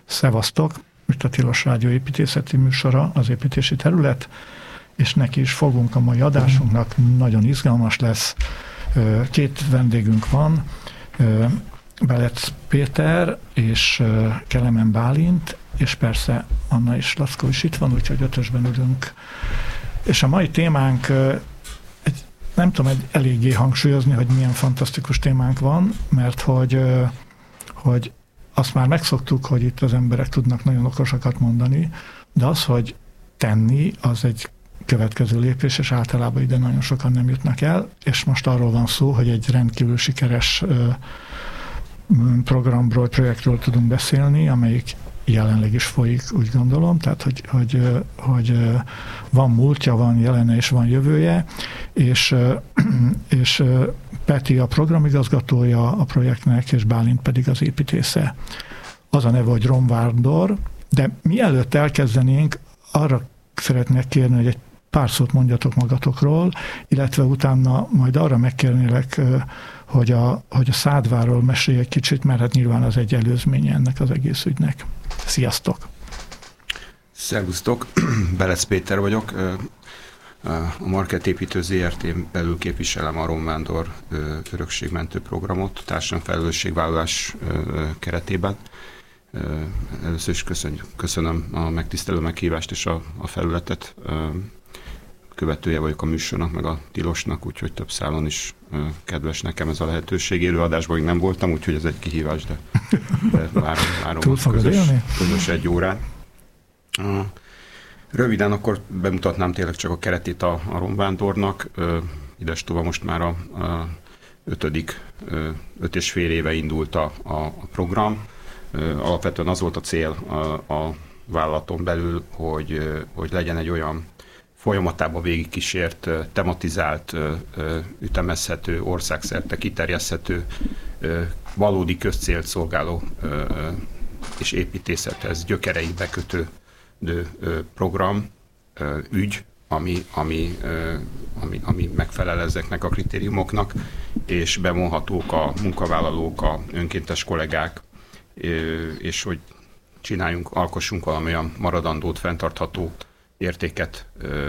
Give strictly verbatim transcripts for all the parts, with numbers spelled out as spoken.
Szevasztok! Itt a Tilos Rádió építészeti műsora, az építési terület, és neki is fogunk a mai adásunknak, nagyon izgalmas lesz. Két vendégünk van, Belec Péter és Kelemen Bálint, és persze Anna és Laszko is itt van, úgyhogy ötösben ülünk. És a mai témánk, egy, nem tudom egy eléggé hangsúlyozni, hogy milyen fantasztikus témánk van, mert hogy, hogy azt már megszoktuk, hogy itt az emberek tudnak nagyon okosakat mondani, de az, hogy tenni, az egy következő lépés, és általában ide nagyon sokan nem jutnak el, és most arról van szó, hogy egy rendkívül sikeres programról, projektről tudunk beszélni, amelyik jelenleg is folyik, úgy gondolom, tehát hogy, hogy, hogy van múltja, van jelene és van jövője, és, és Peti a programigazgatója a projektnek, és Bálint pedig az építésze. Az a neve, hogy Romvándor, de mielőtt elkezdenénk, arra szeretnék kérni, hogy egy pár szót mondjatok magatokról, illetve utána majd arra megkérnélek, hogy a, hogy a Szádvárról mesélj egy kicsit, mert hát nyilván az egy előzménye ennek az egész ügynek. Sziasztok! Szervusztok! Belec Péter vagyok. A Market Építő zé er té belül képviselem a Romvándor örökségmentő programot, társadalmi felelősségvállalás keretében. Először is köszönjük, köszönöm a megtisztelő meghívást és a, a felületet. Követője vagyok a műsornak, meg a Tilosnak, úgyhogy több szálon is kedves nekem ez a lehetőség. Élő adásban még nem voltam, úgyhogy ez egy kihívás, de, de várom, várom a közös, közös egy órán. Röviden akkor bemutatnám tényleg csak a keretét a, a Romvándornak. Idestova most már a, a ötödik, öt és fél éve indult a, a program. Alapvetően az volt a cél a, a vállalaton belül, hogy, hogy legyen egy olyan folyamatában végigkísért, tematizált, ütemezhető, országszerte kiterjeszthető, valódi közcélt szolgáló és építészethez gyökerei bekötő program, ügy, ami, ami, ami, ami megfelel ezeknek a kritériumoknak, és bevonhatók a munkavállalók, a önkéntes kollégák, és hogy csináljunk, alkossunk valamilyen maradandót, fenntartható értéket,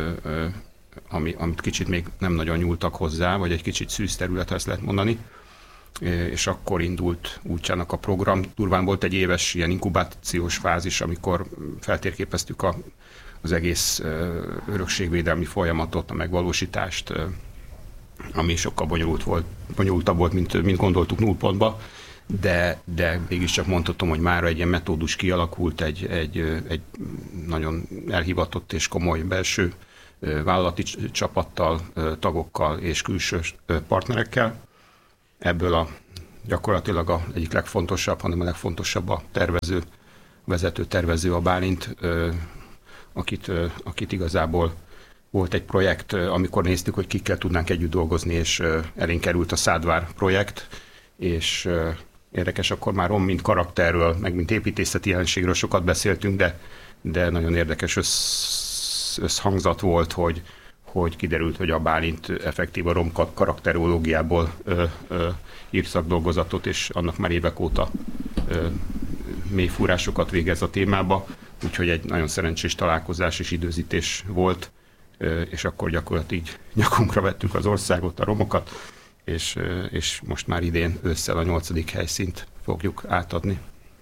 ami, amit kicsit még nem nagyon nyúltak hozzá, vagy egy kicsit szűz terület, ezt lehet mondani. És akkor indult útjának a program. Durván volt egy éves ilyen inkubációs fázis, amikor feltérképeztük a, az egész örökségvédelmi folyamatot, a megvalósítást, ami sokkal bonyolult volt, bonyolultabb volt, mint, mint gondoltuk nullpontba. De, de mégiscsak mondhatom, hogy már egy ilyen metódus kialakult, egy, egy, egy nagyon elhivatott és komoly belső vállalati csapattal, tagokkal és külső partnerekkel. Ebből a gyakorlatilag a egyik legfontosabb, hanem a legfontosabb a tervező, vezető tervező, a Bálint, akit, akit igazából volt egy projekt, amikor néztük, hogy kikkel tudnánk együtt dolgozni, és elénk került a Szádvár projekt, és érdekes, akkor már Rom, mint karakterről, meg mint építészeti jelenségről sokat beszéltünk, de, de nagyon érdekes össz, összhangzat volt, hogy, hogy kiderült, hogy a Bálint effektív a Rom karakterológiából ö, ö, írt szakdolgozatot, és annak már évek óta ö, mély fúrásokat végez a témába, úgyhogy egy nagyon szerencsés találkozás és időzítés volt, ö, és akkor gyakorlatilag nyakunkra vettük az országot, a romokat, És, és most már idén ősszel a nyolcadik helyszínt fogjuk átadni.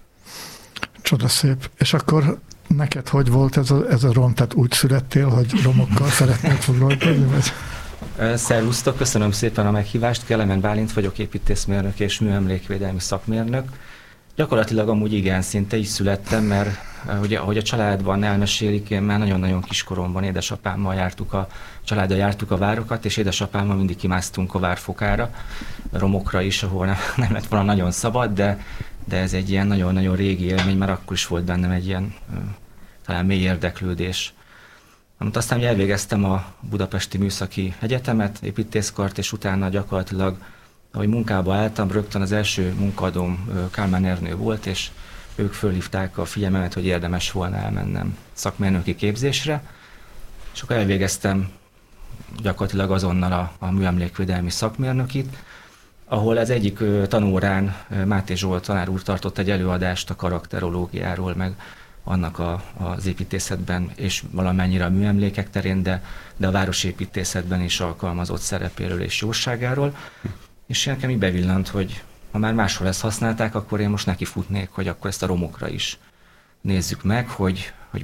Csodaszép. És akkor neked hogy volt ez a, ez a rom? Tehát úgy születtél, hogy romokkal szeretnél foglalkozni? Vagy? Szervusztok, köszönöm szépen a meghívást. Kelemen Bálint vagyok, építészmérnök és műemlékvédelmi szakmérnök. Gyakorlatilag amúgy igen, szinte így születtem, mert ahogy, ahogy a családban elmesélik, én már nagyon-nagyon kiskoromban édesapámmal jártuk a családdal jártuk a várokat, és édesapámmal mindig kimásztunk a várfokára, romokra is, ahol nem, nem lett volna nagyon szabad, de, de ez egy ilyen nagyon-nagyon régi élmény, mert akkor is volt bennem egy ilyen talán mély érdeklődés. Amit aztán elvégeztem a Budapesti Műszaki Egyetemet, építészkart, és utána gyakorlatilag, ahogy munkába álltam, rögtön az első munkaadóm Kálmán Ernő volt, és ők fölhívták a figyelmemet, hogy érdemes volna elmennem szakmérnöki képzésre, és akkor elvégeztem gyakorlatilag azonnal a, a műemlékvédelmi szakmérnökit, ahol az egyik tanórán Máté Zsolt tanár úr tartott egy előadást a karakterológiáról, meg annak a, az építészetben, és valamennyire a műemlékek terén, de, de a városépítészetben is alkalmazott szerepéről és jóságáról. És nekem így bevillant, hogy ha már máshol ezt használták, akkor én most neki futnék, hogy akkor ezt a romokra is nézzük meg, hogy, hogy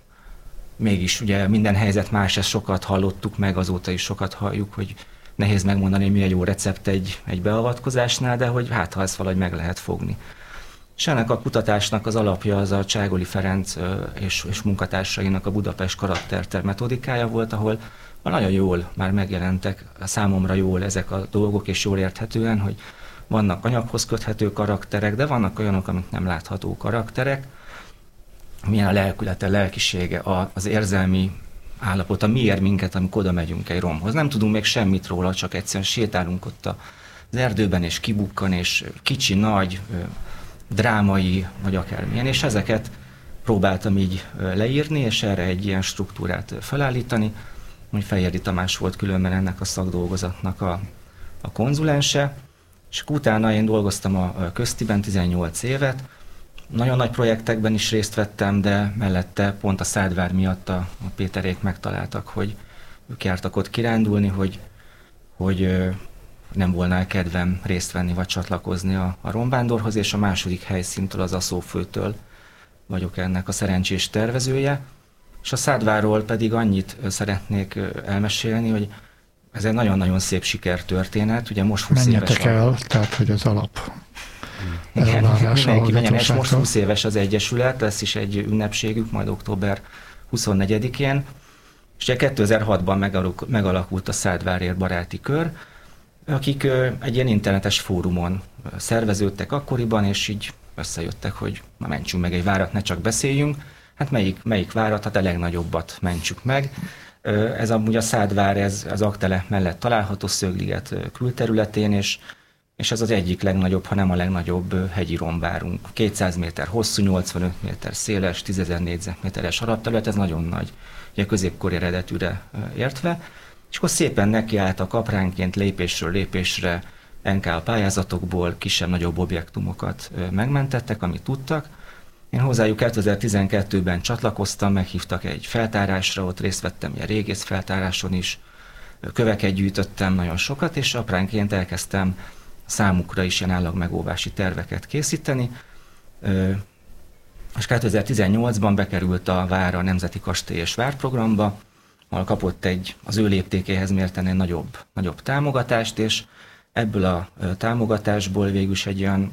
mégis ugye minden helyzet más, ezt sokat hallottuk meg, azóta is sokat halljuk, hogy nehéz megmondani, mi egy jó recept egy, egy beavatkozásnál, de hogy hát ha ezt valahogy meg lehet fogni. És ennek a kutatásnak az alapja az a Cságoli Ferenc és, és munkatársainak a Budapest karakterter metodikája volt, ahol nagyon jól már megjelentek számomra jól ezek a dolgok, és jól érthetően, hogy vannak anyaghoz köthető karakterek, de vannak olyanok, amik nem látható karakterek. Milyen a lelkülete, lelkisége, az érzelmi állapota, mi ér minket, amikor oda megyünk egy romhoz. Nem tudunk még semmit róla, csak egyszerűen sétálunk ott az erdőben, és kibukkan, és kicsi, nagy, drámai, vagy akármilyen, és ezeket próbáltam így leírni, és erre egy ilyen struktúrát felállítani, hogy Fejérdi Tamás volt különben ennek a szakdolgozatnak a, a konzulense, és utána én dolgoztam a Köztiben tizennyolc évet, nagyon nagy projektekben is részt vettem, de mellette pont a Szádvár miatt a, a Péterék megtaláltak, hogy ők jártak ott kirándulni, hogy, hogy nem volna kedvem részt venni vagy csatlakozni a, a romvándorhoz, és a második helyszíntől, az Aszófőtől vagyok ennek a szerencsés tervezője. És a Szádvárról pedig annyit szeretnék elmesélni, hogy ez egy nagyon-nagyon szép sikertörténet. Ugye most húsz Menjetek éves el, a... tehát hogy az alap. Igen, mindenki menjen, és most húsz éves az Egyesület, lesz is egy ünnepségük, majd október huszonnegyedikén. És ugye kétezer-hatban megalakult a Szádvárért baráti kör, akik egy ilyen internetes fórumon szerveződtek akkoriban, és így összejöttek, hogy ma mentsünk meg egy várat, ne csak beszéljünk. Hát melyik, melyik várat? Hát a legnagyobbat mentsük meg. Ez amúgy a Szádvár, ez az Aktele mellett található, Szögliget külterületén, és, és ez az egyik legnagyobb, ha nem a legnagyobb hegyi rombárunk. kétszáz méter hosszú, nyolcvanöt méter széles, tízezer négyzetméteres alapterület, ez nagyon nagy, ugye középkori eredetűre értve. És akkor szépen nekiálltak apránként lépésről lépésre en ká pályázatokból, kisebb-nagyobb objektumokat megmentettek, amit tudtak. Én hozzájuk kétezer-tizenkettőben csatlakoztam, meghívtak egy feltárásra, ott részt vettem ilyen régész feltáráson is, köveket gyűjtöttem nagyon sokat, és apránként elkezdtem számukra is ilyen állagmegóvási terveket készíteni. És kétezer-tizennyolcban bekerült a Vár a Nemzeti Kastély és Várprogramba, ahol kapott egy az ő léptékéhez mérten egy nagyobb, nagyobb támogatást, és ebből a támogatásból végül is egy olyan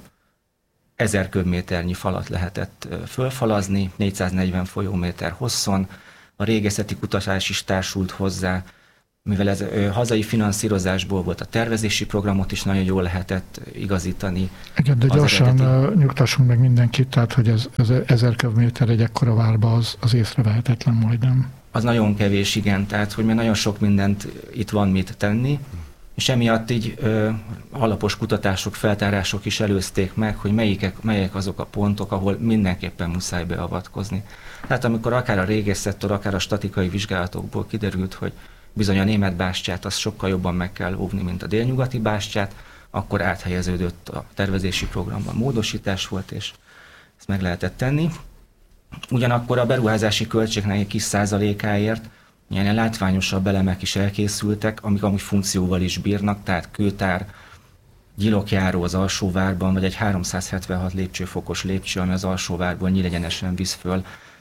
ezer köbméternyi falat lehetett fölfalazni, négyszáznegyven folyóméter hosszon, a régészeti kutatás is társult hozzá, mivel ez hazai finanszírozásból volt, a tervezési programot is nagyon jól lehetett igazítani. Igen, de gyorsan eredeti... nyugtassunk meg mindenkit, tehát hogy ez, ez ezer köbméter egy ekkora várba az, az észrevehetetlen majdnem. Az nagyon kevés, igen, tehát hogy még nagyon sok mindent itt van mit tenni, és emiatt így ö, alapos kutatások, feltárások is előzték meg, hogy melyikek, melyek azok a pontok, ahol mindenképpen muszáj beavatkozni. Tehát amikor akár a régészettől, akár a statikai vizsgálatokból kiderült, hogy bizony a német bástyát azt sokkal jobban meg kell óvni, mint a délnyugati bástyát, akkor áthelyeződött a tervezési programban módosítás volt, és ezt meg lehetett tenni. Ugyanakkor a beruházási költségnek egy kis százalékáért ilyen látványosabb elemek is elkészültek, amik amúgy funkcióval is bírnak, tehát kőtár, gyilokjáró az Alsóvárban, vagy egy háromszázhetvenhat lépcsőfokos lépcső, ami az Alsóvárból nyílegyenesen visz föl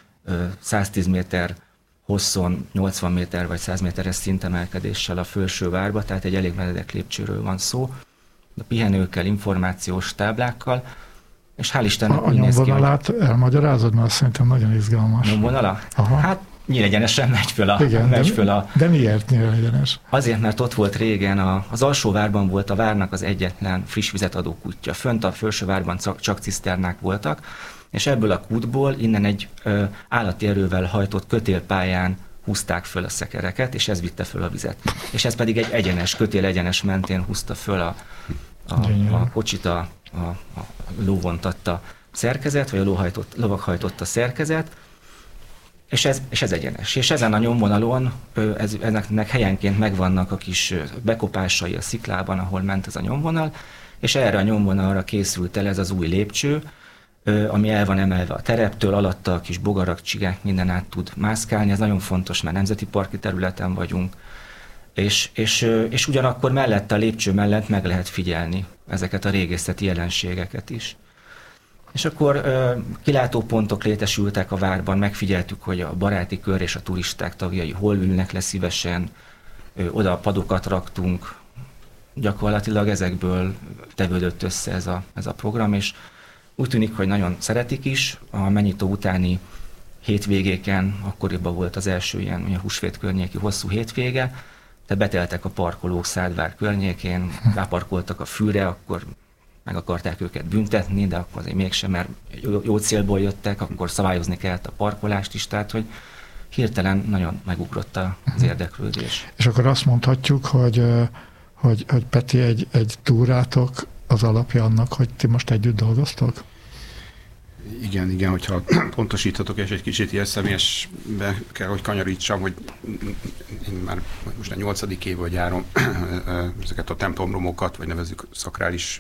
száztíz méter hosszon, nyolcvan méter vagy száz méteres szintemelkedéssel a Fölsővárba, tehát egy elég meredek lépcsőről van szó, a pihenőkkel, információs táblákkal, és hál' Istennek a, úgy a néz ki, nyomvonalát hogy... elmagyarázod, mert szerintem nagyon izgalmas. Nyomvonala? Aha. Hát nyílegyenesen megy föl a... Igen, megy de, föl a... de miért nyílegyenes? Azért, mert ott volt régen, a, az Alsóvárban volt a várnak az egyetlen friss vizet adó kútja. Fönt a Fölsővárban csak, csak ciszternák voltak, és ebből a kútból innen egy ö, állati erővel hajtott kötélpályán húzták föl a szekereket, és ez vitte föl a vizet. És ez pedig egy egyenes, kötél egyenes mentén húzta föl a, a, a kocsit, a, a, a lóvontatta szerkezet, vagy a lóhajtott, lovak hajtotta szerkezet, És ez, és ez egyenes. És ezen a nyomvonalon ez, ennek helyenként megvannak a kis bekopásai a sziklában, ahol ment ez a nyomvonal, és erre a nyomvonalra készült el ez az új lépcső, ami el van emelve a tereptől, alatta a kis bogarak, csigák, minden át tud mászkálni. Ez nagyon fontos, mert nemzeti parki területen vagyunk. És, és, és ugyanakkor mellette, a lépcső mellett meg lehet figyelni ezeket a régészeti jelenségeket is. És akkor kilátópontok létesültek a várban, megfigyeltük, hogy a baráti kör és a turisták tagjai hol ülnek le szívesen, oda a padokat raktunk, gyakorlatilag ezekből tevődött össze ez a, ez a program, és úgy tűnik, hogy nagyon szeretik is. A Mennyitó utáni hétvégéken, akkoriban volt az első ilyen ugye, húsvét környéki hosszú hétvége, de beteltek a parkolók Szárdvár környékén, beparkoltak a fűre, akkor meg akarták őket büntetni, de akkor azért mégsem, mert jó, jó célból jöttek, akkor szabályozni kellett a parkolást is, tehát hogy hirtelen nagyon megugrott az érdeklődés. És akkor azt mondhatjuk, hogy, hogy, hogy Peti, egy, egy túrátok az alapja annak, hogy ti most együtt dolgoztok? Igen, igen, hogyha pontosíthatok, és egy kicsit ilyen személyesbe kell, hogy kanyarítsam, hogy én már most a nyolcadik év járom ezeket a templomromokat, vagy nevezzük szakrális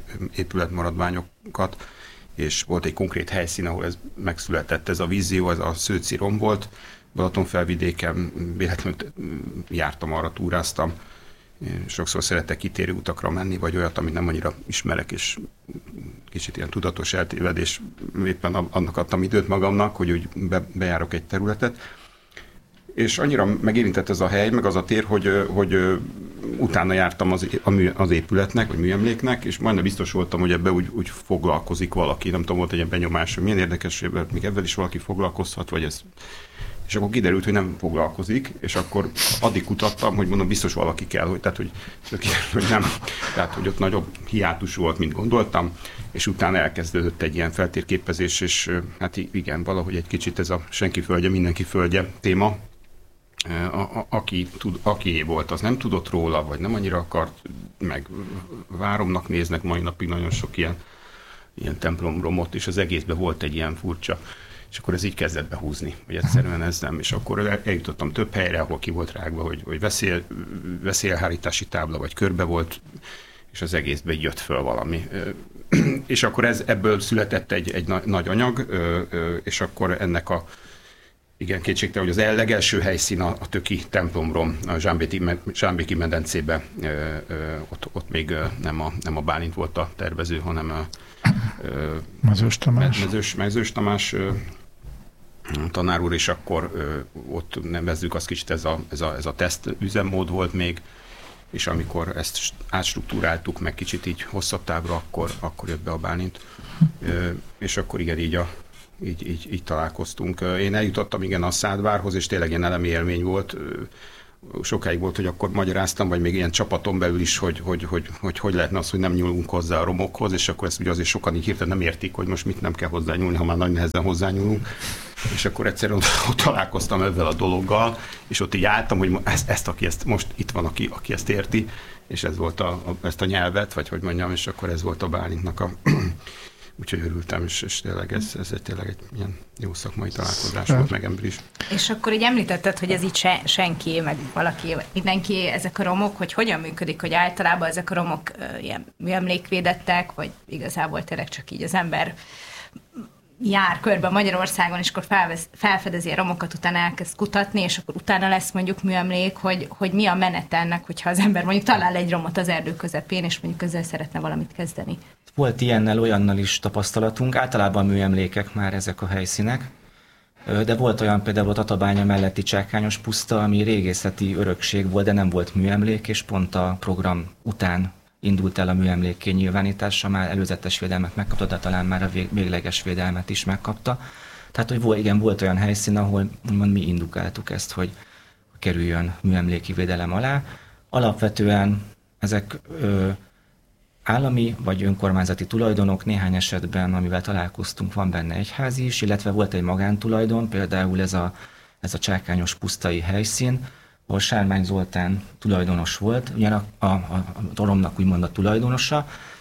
épületmaradványokat, és volt egy konkrét helyszín, ahol ez megszületett, ez a vízió, ez a Szőci rom volt. Balatonfelvidéken véletlenül jártam, arra túráztam. Én sokszor szeretek kitérő utakra menni, vagy olyat, amit nem annyira ismerek, és kicsit ilyen tudatos eltévedés, éppen annak adtam időt magamnak, hogy úgy be, bejárok egy területet. És annyira megérintett ez a hely, meg az a tér, hogy, hogy utána jártam az, az épületnek, vagy műemléknek, és majdnem biztos voltam, hogy ebbe úgy, úgy foglalkozik valaki. Nem tudom, volt egy ilyen benyomás, hogy milyen érdekes, hogy még ebben is valaki foglalkozhat, vagy ez... És akkor kiderült, hogy nem foglalkozik, és akkor addig kutattam, hogy mondom, biztos valaki kell, hogy, tehát, hogy, hogy nem, tehát, hogy ott nagyobb hiátus volt, mint gondoltam, és utána elkezdődött egy ilyen feltérképezés, és hát igen, valahogy egy kicsit ez a senki földje, mindenki földje téma. A, a, aki, tud, akié volt, az nem tudott róla, vagy nem annyira akart, meg váromnak néznek mai napig nagyon sok ilyen, ilyen templomromot, és az egészben volt egy ilyen furcsa. És akkor ez így kezdett behúzni, hogy egyszerűen ez nem. És akkor eljutottam több helyre, ahol ki volt rágva, hogy, hogy veszély, veszélyelhárítási tábla, vagy körbe volt, és az egészben jött föl valami. És akkor ez, ebből született egy, egy nagy anyag, és akkor ennek a, igen, kétségtelen, hogy az legelső helyszín a, a Töki templomrom, a Zsámbéki medencébe, ott, ott még nem a, nem a Bálint volt a tervező, hanem a Mezős Tamás. Mezős, Mezős Tamás tanár úr, és akkor ott nevezzük azt kicsit, ez a, ez a, ez a teszt üzemmód volt még, és amikor ezt átstruktúráltuk meg kicsit így hosszabb távra, akkor, akkor jött be a Bálint. És akkor igen, így, a, így, így, így találkoztunk. Én eljutottam igen a Szárdvárhoz, és tényleg ilyen elemi élmény volt. Sokáig volt, hogy akkor magyaráztam, vagy még ilyen csapaton belül is, hogy hogy, hogy, hogy, hogy lehetne az, hogy nem nyúlunk hozzá a romokhoz, és akkor ezt ugye azért sokan így hirtelen nem értik, hogy most mit nem kell hozzányúlni, ha már nagy nehezen hozzányúlunk. És akkor egyszerűen ott, ott találkoztam ezzel a dologgal, és ott így álltam, hogy ezt, ezt aki ezt, most itt van, aki, aki ezt érti, és ez volt a, a, ezt a nyelvet, vagy hogy mondjam, és akkor ez volt a Bálintnak a... Úgyhogy örültem, és, és tényleg ez, ez egy, tényleg egy ilyen jó szakmai találkozás volt, meg ember is. És akkor így említetted, hogy ez így se, senki, meg valaki, mindenki, ezek a romok, hogy hogyan működik, hogy általában ezek a romok uh, ilyen műemlékvédettek, vagy igazából tényleg csak így az ember jár körbe Magyarországon, és akkor felvesz, felfedezi a romokat, utána elkezd kutatni, és akkor utána lesz mondjuk műemlék, hogy, hogy mi a menet ennek, hogyha az ember mondjuk talál egy romot az erdő közepén, és mondjuk ezzel szeretne valamit kezdeni. Volt ilyennel, olyannal is tapasztalatunk, általában műemlékek már ezek a helyszínek, de volt olyan például a Tatabánya melletti Csákányos puszta, ami régészeti örökség volt, de nem volt műemlék, és pont a program után indult el a műemlékké nyilvánítása, már előzetes védelmet megkapta, de talán már a végleges védelmet is megkapta. Tehát, hogy volt, igen, volt olyan helyszín, ahol úgymond mi indukáltuk ezt, hogy kerüljön műemléki védelem alá. Alapvetően ezek ö, állami vagy önkormányzati tulajdonok, néhány esetben, amivel találkoztunk, van benne egyházi is, illetve volt egy magántulajdon, például ez a, ez a Csákányos pusztai helyszín, ahol Sármány Zoltán tulajdonos volt, ugyan a, a, a, a romnak úgymond a tulajdonosa,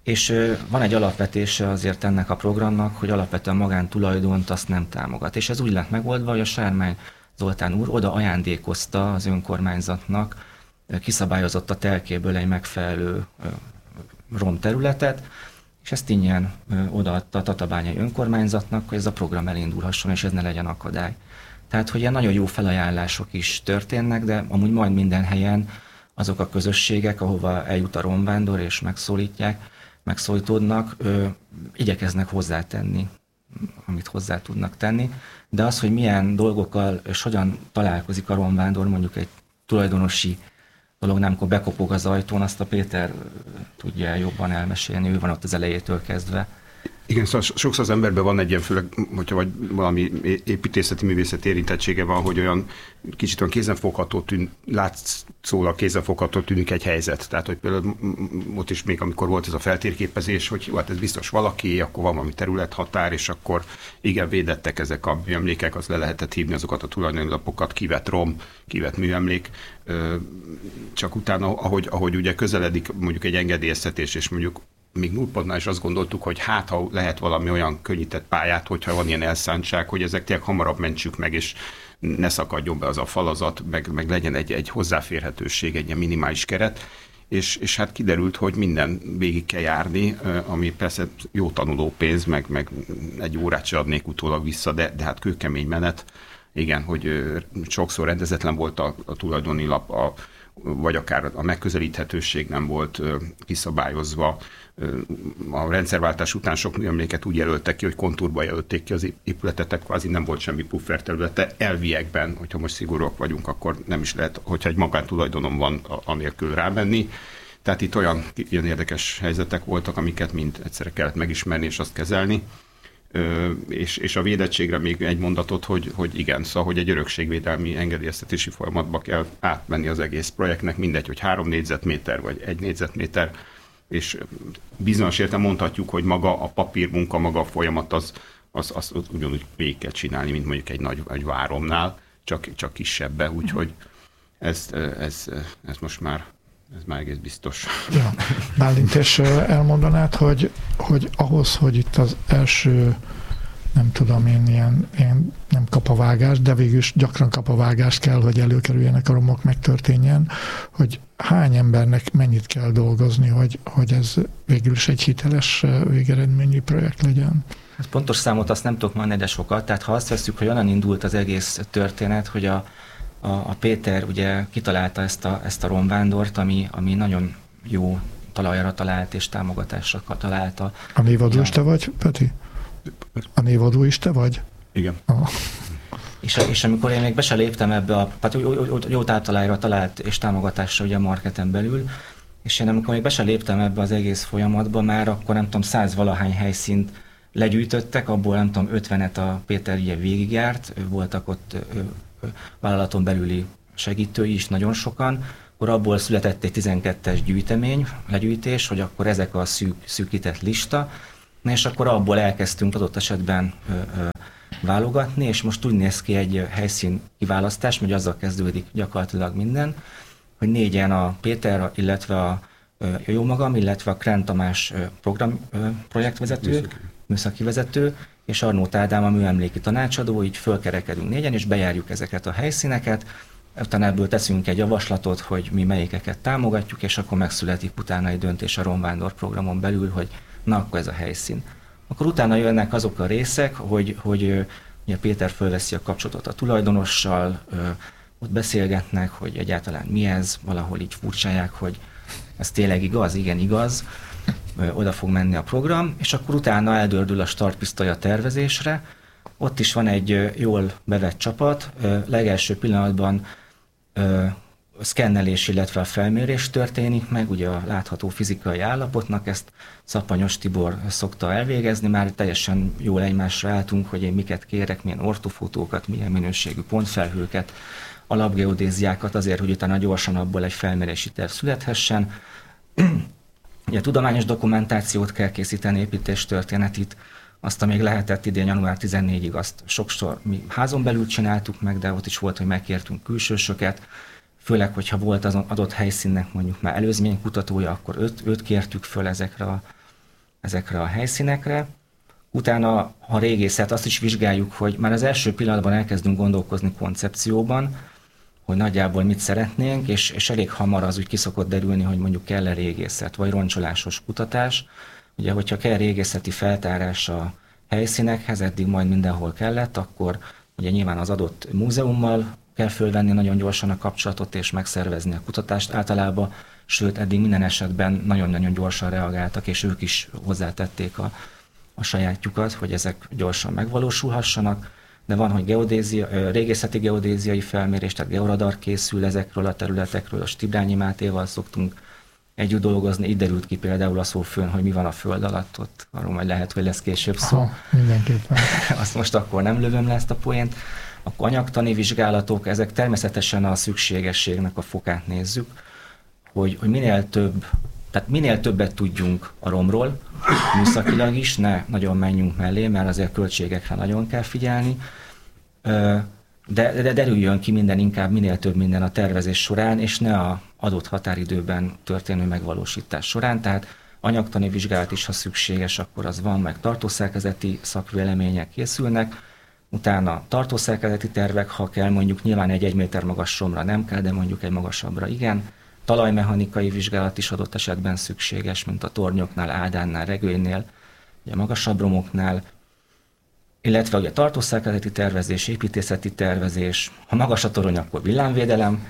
És van egy alapvetése azért ennek a programnak, hogy alapvetően magántulajdont azt nem támogat. És ez úgy lett megoldva, hogy a Sármány Zoltán úr oda ajándékozta az önkormányzatnak, kiszabályozott a telkéből egy megfelelő romterületet, és ezt ingyen odaadta a tatabányai önkormányzatnak, hogy ez a program elindulhasson, és ez ne legyen akadály. Tehát, hogy ilyen nagyon jó felajánlások is történnek, de amúgy majd minden helyen azok a közösségek, ahova eljut a romvándor és megszólítják, megszólítódnak, ö, igyekeznek hozzátenni, amit hozzá tudnak tenni, de az, hogy milyen dolgokkal és hogyan találkozik a romvándor, mondjuk egy tulajdonosi dolog, nem, amikor bekopog az ajtón, azt a Péter tudja jobban elmesélni, ő van ott az elejétől kezdve. Igen, szóval sokszor az emberben van egy ilyen, főleg, hogyha vagy valami építészeti művészet érintettsége van, hogy olyan kicsit olyan kézenfogható tűn, látszólag kézenfogható tűnik egy helyzet. Tehát, hogy például ott is még, amikor volt ez a feltérképezés, hogy jó, hát ez biztos valaki, akkor van valami területhatár, és akkor igen, védettek ezek a műemlékek, az le lehetett hívni azokat a tulajdonlapokat, kivett rom, kivett műemlék. Csak utána, ahogy, ahogy ugye közeledik mondjuk egy engedélyeztetés, és mondjuk még nullpontnál is azt gondoltuk, hogy hát, ha lehet valami olyan könnyített pályát, hogyha van ilyen elszántság, hogy ezek tényleg hamarabb mentsük meg, és ne szakadjon be az a falazat, meg, meg legyen egy, egy hozzáférhetőség, egy ilyen minimális keret, és, és hát kiderült, hogy minden végig kell járni, ami persze jó tanuló pénz, meg, meg egy órát se adnék utólag vissza, de, de hát kőkemény menet. Igen, hogy sokszor rendezetlen volt a, a tulajdoni lap, a, vagy akár a megközelíthetőség nem volt kiszabályozva. A rendszerváltás után sok műemléket úgy jelöltek ki, hogy kontúrba jelölték ki az épületetek, kvázi nem volt semmi pufferterülete. Elviekben, hogyha most szigorúak vagyunk, akkor nem is lehet, hogyha egy magántulajdonom van, anélkül rámenni. Tehát itt olyan ilyen érdekes helyzetek voltak, amiket mind egyszerre kellett megismerni és azt kezelni. Ö, és, és a védettségre még egy mondatot, hogy, hogy igen, szóval, hogy egy örökségvédelmi engedélyeztetési folyamatba kell átmenni az egész projektnek, mindegy, hogy három négyzetméter vagy egy négyzetméter, és bizonyos értem mondhatjuk, hogy maga a papírmunka, maga a folyamat az, az, az, az ugyanúgy végig kell csinálni, mint mondjuk egy nagy egy váromnál, csak, csak kisebbbe, úgyhogy ez, ez, ez most már ez már egész biztos. Ja. Bálint, és elmondanád, hogy, hogy ahhoz, hogy itt az első, nem tudom én, ilyen, ilyen nem kapavágás, de végül is gyakran kapavágást kell, hogy előkerüljenek a romok, megtörténjen, hogy hány embernek mennyit kell dolgozni, hogy, hogy ez végül is egy hiteles végeredményű projekt legyen? Hát pontos számot azt nem tudok mondani, de sokat. Tehát ha azt veszük, hogy onnan indult az egész történet, hogy a A, a Péter ugye kitalálta ezt a, ezt a romvándort, ami, ami nagyon jó talajra talált és támogatásra találta. A névadó is te vagy, Peti? A névadó is te vagy? Igen. Ah. És, és amikor én még be se léptem ebbe a, hát jó, jó, jó táptalajra talált és támogatásra ugye a marketen belül, és én amikor még be se léptem ebbe az egész folyamatba, már akkor nem tudom, száz valahány helyszínt legyűjtöttek, abból nem tudom, ötvenet a Péter ugye végigjárt, voltak ott vállalaton belüli segítői is nagyon sokan, akkor abból született egy tizenkettes gyűjtemény, legyűjtés, hogy akkor ezek a szűk, szűkített lista, és akkor abból elkezdtünk adott esetben ö, ö, válogatni, és most úgy néz ki egy helyszín kiválasztás, hogy azzal kezdődik gyakorlatilag minden, hogy négyen a Péter, illetve a, a jó magam, illetve a Krent Tamás program, projektvezető, műszaki. műszaki vezető, és Arnóth Ádám a műemléki tanácsadó, így fölkerekedünk négyen, és bejárjuk ezeket a helyszíneket, utána ebből teszünk egy javaslatot, hogy mi melyikeket támogatjuk, és akkor megszületik utána egy döntés a Romvándor programon belül, hogy na, akkor ez a helyszín. Akkor utána jönnek azok a részek, hogy, hogy ugye Péter fölveszi a kapcsolatot a tulajdonossal, ott beszélgetnek, hogy egyáltalán mi ez, valahol így furcsálják, hogy ez tényleg igaz, igen igaz, oda fog menni a program, és akkor utána eldördül a startpisztoly a tervezésre. Ott is van egy jól bevett csapat, legelső pillanatban szkennelés, illetve a felmérés történik meg, ugye a látható fizikai állapotnak, ezt Szapanyos Tibor szokta elvégezni, már teljesen jól egymásra álltunk, hogy én miket kérek, milyen ortofotókat, milyen minőségű pontfelhőket, alapgeodéziákat azért, hogy utána gyorsan abból egy felmérési terv születhessen. Ugye tudományos dokumentációt kell készíteni, építéstörténetit, azt, amíg lehetett idén január tizennégyedikéig, azt sokszor mi házon belül csináltuk meg, de ott is volt, hogy megkértünk külsősöket, főleg, hogyha volt az adott helyszínnek mondjuk már előzménykutatója, akkor őt, őt kértük föl ezekre a ezekre a helyszínekre. Utána, ha régészet, azt is vizsgáljuk, hogy már az első pillanatban elkezdünk gondolkozni koncepcióban, hogy nagyjából mit szeretnénk, és, és elég hamar az úgy ki szokott derülni, hogy mondjuk kell-e régészet, vagy roncsolásos kutatás. Ugye, hogyha kell régészeti feltárás a helyszínekhez, eddig majd mindenhol kellett, akkor ugye nyilván az adott múzeummal kell fölvenni nagyon gyorsan a kapcsolatot, és megszervezni a kutatást általában, sőt, eddig minden esetben nagyon-nagyon gyorsan reagáltak, és ők is hozzátették a, a sajátjukat, hogy ezek gyorsan megvalósulhassanak. De van, hogy geodézia, régészeti geodéziai felmérés, tehát georadar készül ezekről a területekről, a Stibrányi Mátéval szoktunk együtt dolgozni. Így derült ki például a Szófőn, hogy mi van a föld alatt, ott arról majd lehet, hogy lesz később szó. Aha, mindenképpen. Azt most akkor nem lövöm le ezt a poént. Akkor anyagtani vizsgálatok, ezek természetesen a szükségességnek a fokát nézzük, hogy, hogy minél több, tehát minél többet tudjunk a romról, műszakilag is, ne nagyon menjünk mellé, mert azért költségekre nagyon kell figyelni, de, de derüljön ki minden, inkább minél több minden a tervezés során, és ne a adott határidőben történő megvalósítás során, tehát anyagtani vizsgálat is, ha szükséges, akkor az van, meg tartószerkezeti szakvélemények készülnek, utána tartószerkezeti tervek, ha kell, mondjuk nyilván egy egy méter magas romra nem kell, de mondjuk egy magasabbra igen. Talajmechanikai vizsgálat is adott esetben szükséges, mint a tornyoknál, ádánnál, regőnél, ugye magasabb romoknál, illetve ugye tartószerkezeti tervezés, építészeti tervezés, ha magas a torony, akkor villámvédelem,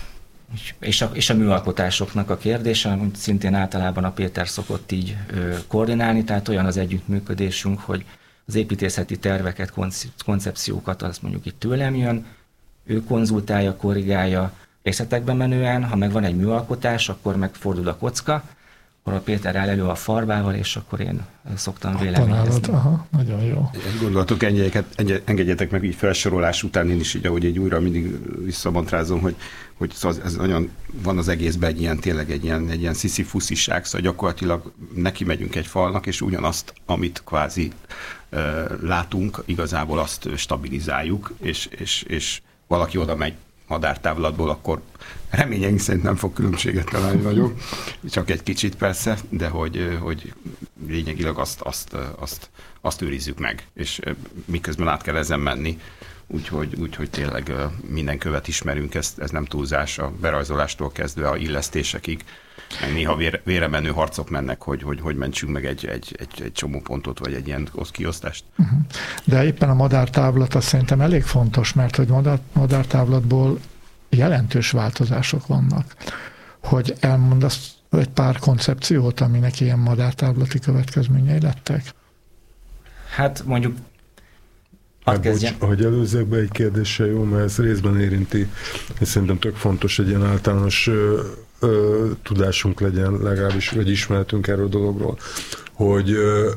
és a, és a műalkotásoknak a kérdése, amit szintén általában a Péter szokott így ö, koordinálni, tehát olyan az együttműködésünk, hogy az építészeti terveket, koncepciókat, az mondjuk itt tőlem jön, ő konzultálja, korrigálja, részletekben menően, ha meg van egy műalkotás, akkor megfordul a kocka, akkor a Péter áll elő a farbával, és akkor én szoktam véleményezni. Aha, nagyon jó. Egy gondolatok, engedjetek meg így felsorolás után, én is így, ahogy egy újra mindig visszamontrázom, hogy, hogy ez nagyon, van az egészben egy ilyen, tényleg egy ilyen, egy ilyen sziszi-fusziság, szóval gyakorlatilag neki megyünk egy falnak, és ugyanazt, amit kvázi uh, látunk, igazából azt stabilizáljuk, és, és, és valaki oda megy madártávlatból, akkor reményeink szerint nem fog különbséget találni nagyon, csak egy kicsit persze, de hogy, hogy lényegileg azt, azt, azt, azt őrizzük meg, és miközben át kell ezen menni, úgyhogy, úgyhogy tényleg minden követ ismerünk, ez, ez nem túlzás, a berajzolástól kezdve a illesztésekig, meg néha vére, vére menő harcok mennek, hogy, hogy hogy mentsünk meg egy, egy, egy, egy csomó pontot, vagy egy ilyen kiosztást. De éppen a madártávlat azt szerintem elég fontos, mert hogy madár, madártávlatból jelentős változások vannak. Hogy elmondasz egy pár koncepciót, aminek ilyen madártávlati következményei lettek? Hát mondjuk Hát, bocs, hogy előzzek be egy kérdéssel, jó, mert ez részben érinti, és szerintem tök fontos, egy ilyen általános ö, ö, tudásunk legyen, legalábbis, vagy ismeretünk erről a dologról, hogy ö,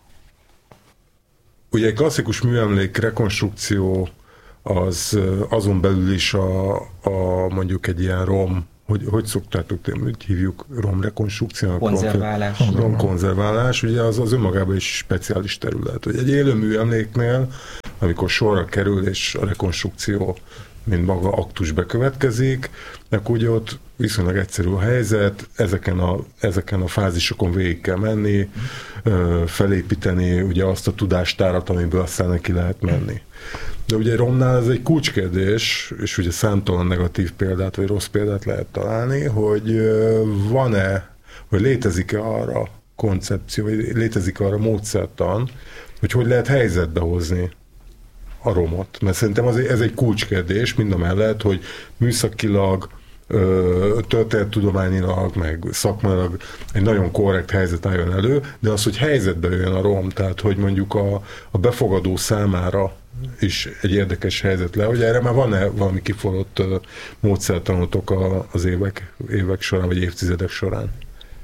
ugye egy klasszikus műemlék rekonstrukció az azon belül is a, a mondjuk egy ilyen rom, hogy, hogy szoktátok, hogy hívjuk romrekonstrukciónak? Konzerválás. Rom, romkonzerválás, ugye az, az önmagában is speciális terület. Hogy egy élő műemléknél, amikor sorra kerül és a rekonstrukció mint maga aktus bekövetkezik, akkor ugye ott viszonylag egyszerű a helyzet, ezeken a, ezeken a fázisokon végig kell menni, felépíteni ugye azt a tudástárat, amiből aztán neki lehet menni. De ugye romnál ez egy kulcskérdés, és ugye számtalan negatív példát, vagy rossz példát lehet találni, hogy van-e, vagy létezik-e arra koncepció, vagy létezik arra módszertan, hogy hogy lehet helyzetbe hozni a romot. Mert szerintem az, ez egy kulcskérdés, mind a mellett, hogy műszakilag, történettudományilag, meg szakmailag egy nagyon korrekt helyzet álljon elő, de az, hogy helyzetbe jön a rom, tehát hogy mondjuk a, a befogadó számára is egy érdekes helyzet le, hogy erre már van-e valami kiforrott módszertanotok az évek, évek során, vagy évtizedek során?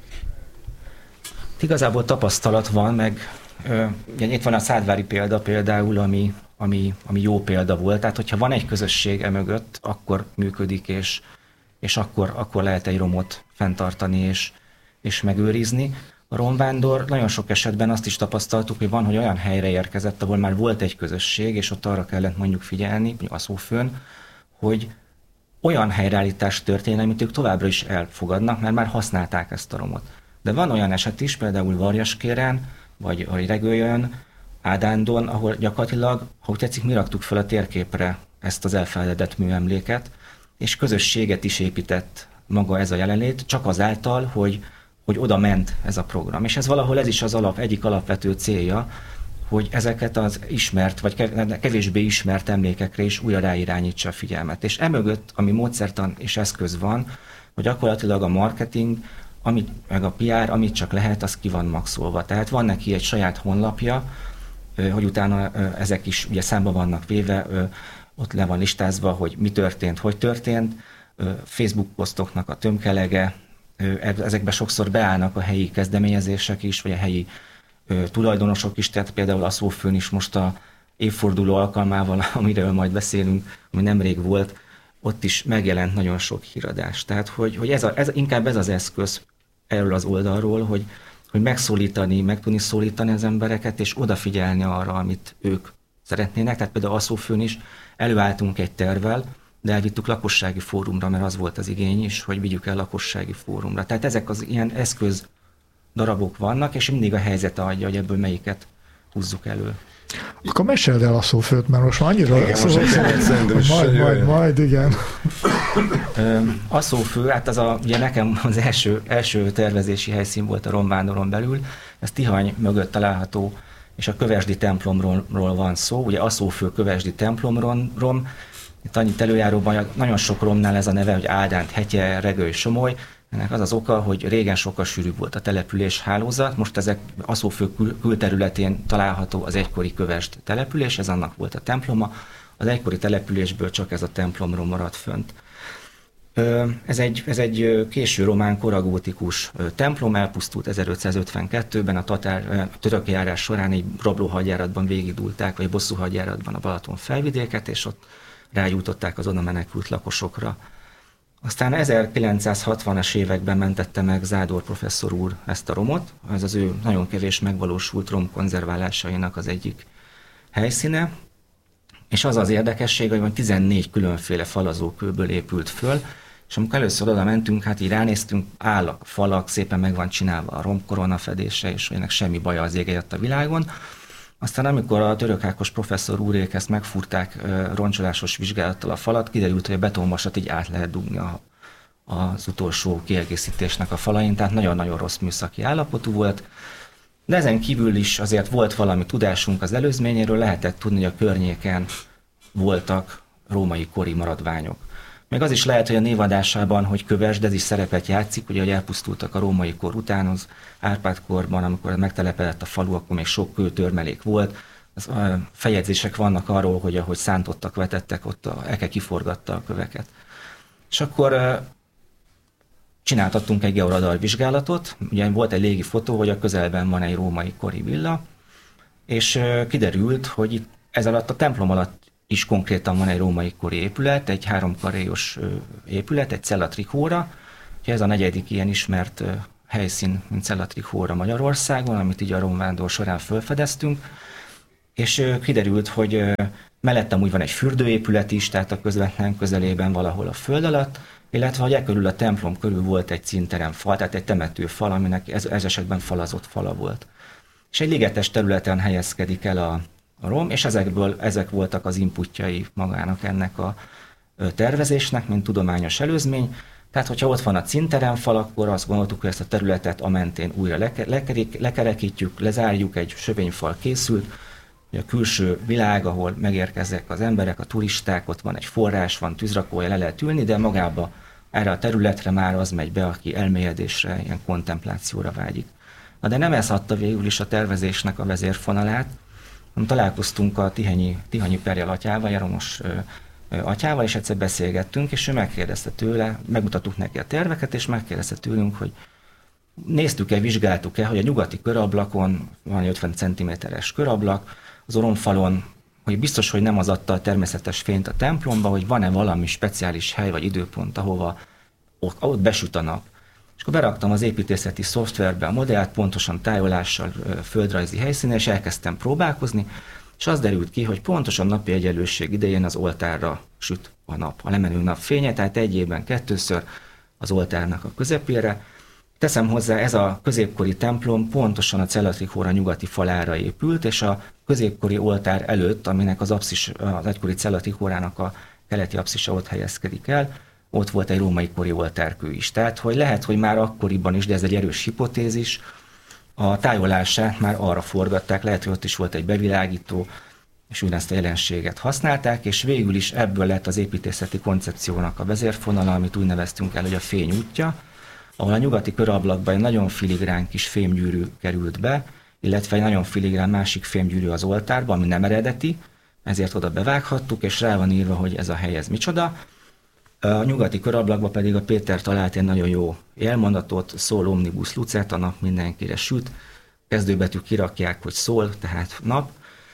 Igazából tapasztalat van, meg ugye itt van a szádvári példa például, ami, ami, ami jó példa volt, tehát hogyha van egy közösség emögött, akkor működik, és, és akkor, akkor lehet egy romot fenntartani és, és megőrizni. A romvándor nagyon sok esetben azt is tapasztaltuk, hogy van, hogy olyan helyre érkezett, ahol már volt egy közösség, és ott arra kellett mondjuk figyelni, a Szófőn, hogy olyan helyreállítás történjen, amit ők továbbra is elfogadnak, mert már használták ezt a romot. De van olyan eset is, például Varjaskéren, vagy, vagy Regőjön, Ádándon, ahol gyakorlatilag, ha úgy tetszik, mi raktuk fel a térképre ezt az elfeledett műemléket, és közösséget is épített maga ez a jelenlét, csak azáltal, hogy, hogy oda ment ez a program. És ez valahol ez is az alap, egyik alapvető célja, hogy ezeket az ismert, vagy kevésbé ismert emlékekre is újra ráirányítsa a figyelmet. És emögött, ami módszertan és eszköz van, hogy gyakorlatilag a marketing, amit, meg a pé er, amit csak lehet, az ki van maxolva. Tehát van neki egy saját honlapja, hogy utána ezek is ugye számba vannak véve, ott le van listázva, hogy mi történt, hogy történt, Facebook posztoknak a tömkelege, ezekben sokszor beállnak a helyi kezdeményezések is, vagy a helyi tulajdonosok is, tehát például a Szófőn is most a évforduló alkalmával, amiről majd beszélünk, ami nemrég volt, ott is megjelent nagyon sok híradás. Tehát, hogy, hogy ez, a, ez inkább ez az eszköz erről az oldalról, hogy, hogy megszólítani, meg tudni szólítani az embereket, és odafigyelni arra, amit ők szeretnének. Tehát például a Szófőn is előálltunk egy tervvel, de elvittük lakossági fórumra, mert az volt az igény is, hogy vigyük el lakossági fórumra. Tehát ezek az ilyen eszköz darabok vannak, és mindig a helyzet adja, hogy ebből melyiket húzzuk elő. Akkor meséld el a Szófőt, mert most már annyira... Igen, szóval most majd, majd, majd, majd, igen. A Szófő, hát az a, ugye nekem az első, első tervezési helyszín volt a Romvándoron belül, ez Tihany mögött található, és a Kövesdi templomról van szó, ugye a Szófő Kövesdi templomron, rom, itt annyit előjáróban, nagyon sok romnál ez a neve, hogy Áldánt, Hetye, Regőj, Somoly. Ennek az az oka, hogy régen sokkal sűrűbb volt a település hálózat, most ezek Aszófő kül- külterületén található az egykori Kövesd település, ez annak volt a temploma, az egykori településből csak ez a templomról maradt fönt. Ez egy, ez egy késő román koragótikus templom, elpusztult ezerötszázötvenkettőben, a tatár, a török járás során egy rablóhadjáratban végigdúlták, vagy bosszúhadjáratban a Balaton felvidéket, és ott rájutották az oda menekült lakosokra. Aztán ezerkilencszázhatvanas években mentette meg Zádor professzor úr ezt a romot, ez az ő nagyon kevés megvalósult rom konzerválásainak az egyik helyszíne, és az az érdekesség, hogy tizennégy különféle falazókőből épült föl, és amikor először oda mentünk, hát így ránéztünk, áll a falak, szépen meg van csinálva a romkorona fedése, és ennek semmi baja az ég a világon. Aztán amikor a Török Ákos professzor úrék ezt megfúrták roncsolásos vizsgálattal a falat, kiderült, hogy a betonvasat így át lehet dugni a, az utolsó kiegészítésnek a falain, tehát nagyon-nagyon rossz műszaki állapotú volt. De ezen kívül is azért volt valami tudásunk az előzményéről, lehetett tudni, hogy a környéken voltak római kori maradványok. Még az is lehet, hogy a névadásában, hogy Kövesd, ez is szerepet játszik, ugye, hogy elpusztultak a római kor után, az Árpád-korban, amikor megtelepedett a falu, akkor még sok kőtörmelék volt. Az, a feljegyzések vannak arról, hogy ahogy szántottak, vetettek, ott a eke kiforgatta a köveket. És akkor csináltattunk egy georadar vizsgálatot, ugye volt egy légi fotó, hogy a közelben van egy római kori villa, és kiderült, hogy itt ez alatt a templom alatt is konkrétan van egy római kori épület, egy háromkaréjos épület, egy Cella Trikóra. Ez a negyedik ilyen ismert helyszín, mint Cella Trikóra Magyarországon, amit így a romvándor során felfedeztünk, és kiderült, hogy mellettem úgy van egy fürdőépület is, tehát a közvetlen közelében valahol a föld alatt, illetve hogy e körül a templom körül volt egy színterem fal, tehát egy temetőfal, aminek ez, ez esetben falazott fala volt. És egy ligetes területen helyezkedik el a a rom, és ezekből ezek voltak az inputjai magának ennek a tervezésnek, mint tudományos előzmény. Tehát, hogyha ott van a cinteremfal, akkor azt gondoltuk, hogy ezt a területet a mentén újra lekerik, lekerekítjük, lezárjuk, egy sövényfal készült, a külső világ, ahol megérkeznek az emberek, a turisták, ott van egy forrás, van tűzrakója, le lehet ülni, de magába erre a területre már az megy be, aki elmélyedésre, ilyen kontemplációra vágyik. Na de nem ez adta végül is a tervezésnek a vezérfonalát. Találkoztunk a Tihanyi, Tihanyi Perjel atyával, Jaromos ö, atyával, és egyszer beszélgettünk, és ő megkérdezte tőle, megmutattuk neki a terveket, és megkérdezte tőlünk, hogy néztük-e, vizsgáltuk-e, hogy a nyugati körablakon, van egy ötven centiméteres körablak, az oromfalon, hogy biztos, hogy nem az adta a természetes fényt a templomba, hogy van-e valami speciális hely vagy időpont, ahova ott, ott besüt a nap. És akkor beraktam az építészeti szoftverbe a modellt, pontosan tájolással, földrajzi helyszínen, és elkezdtem próbálkozni, és az derült ki, hogy pontosan napi egyenlőség idején az oltárra süt a nap, a lemenő nap fénye, tehát egy évben kettőször az oltárnak a közepére, Teszem hozzá, ez a középkori templom pontosan a cellatrikóra nyugati falára épült, és a középkori oltár előtt, aminek az, apszis, az egykori cellatrikórának a keleti apszisa ott helyezkedik el, ott volt egy római kori oltárkő is. Tehát, hogy lehet, hogy már akkoriban is, de ez egy erős hipotézis, a tájolását már arra forgatták, lehet, hogy ott is volt egy bevilágító, és ugyanezt a jelenséget használták, és végül is ebből lett az építészeti koncepciónak a vezérfonala, amit úgy neveztünk el, hogy a fény útja, ahol a nyugati körablakban egy nagyon filigrán kis fémgyűrű került be, illetve egy nagyon filigrán másik fémgyűrű az oltárba, ami nem eredeti, ezért oda bevághattuk, és rá van írva, hogy ez a hely, ez micsoda. A nyugati körablakban pedig a Péter talált egy nagyon jó élmondatot, szól omnibus lucet, a nap mindenkire süt, kezdőbetűk kirakják, hogy szól, tehát nap,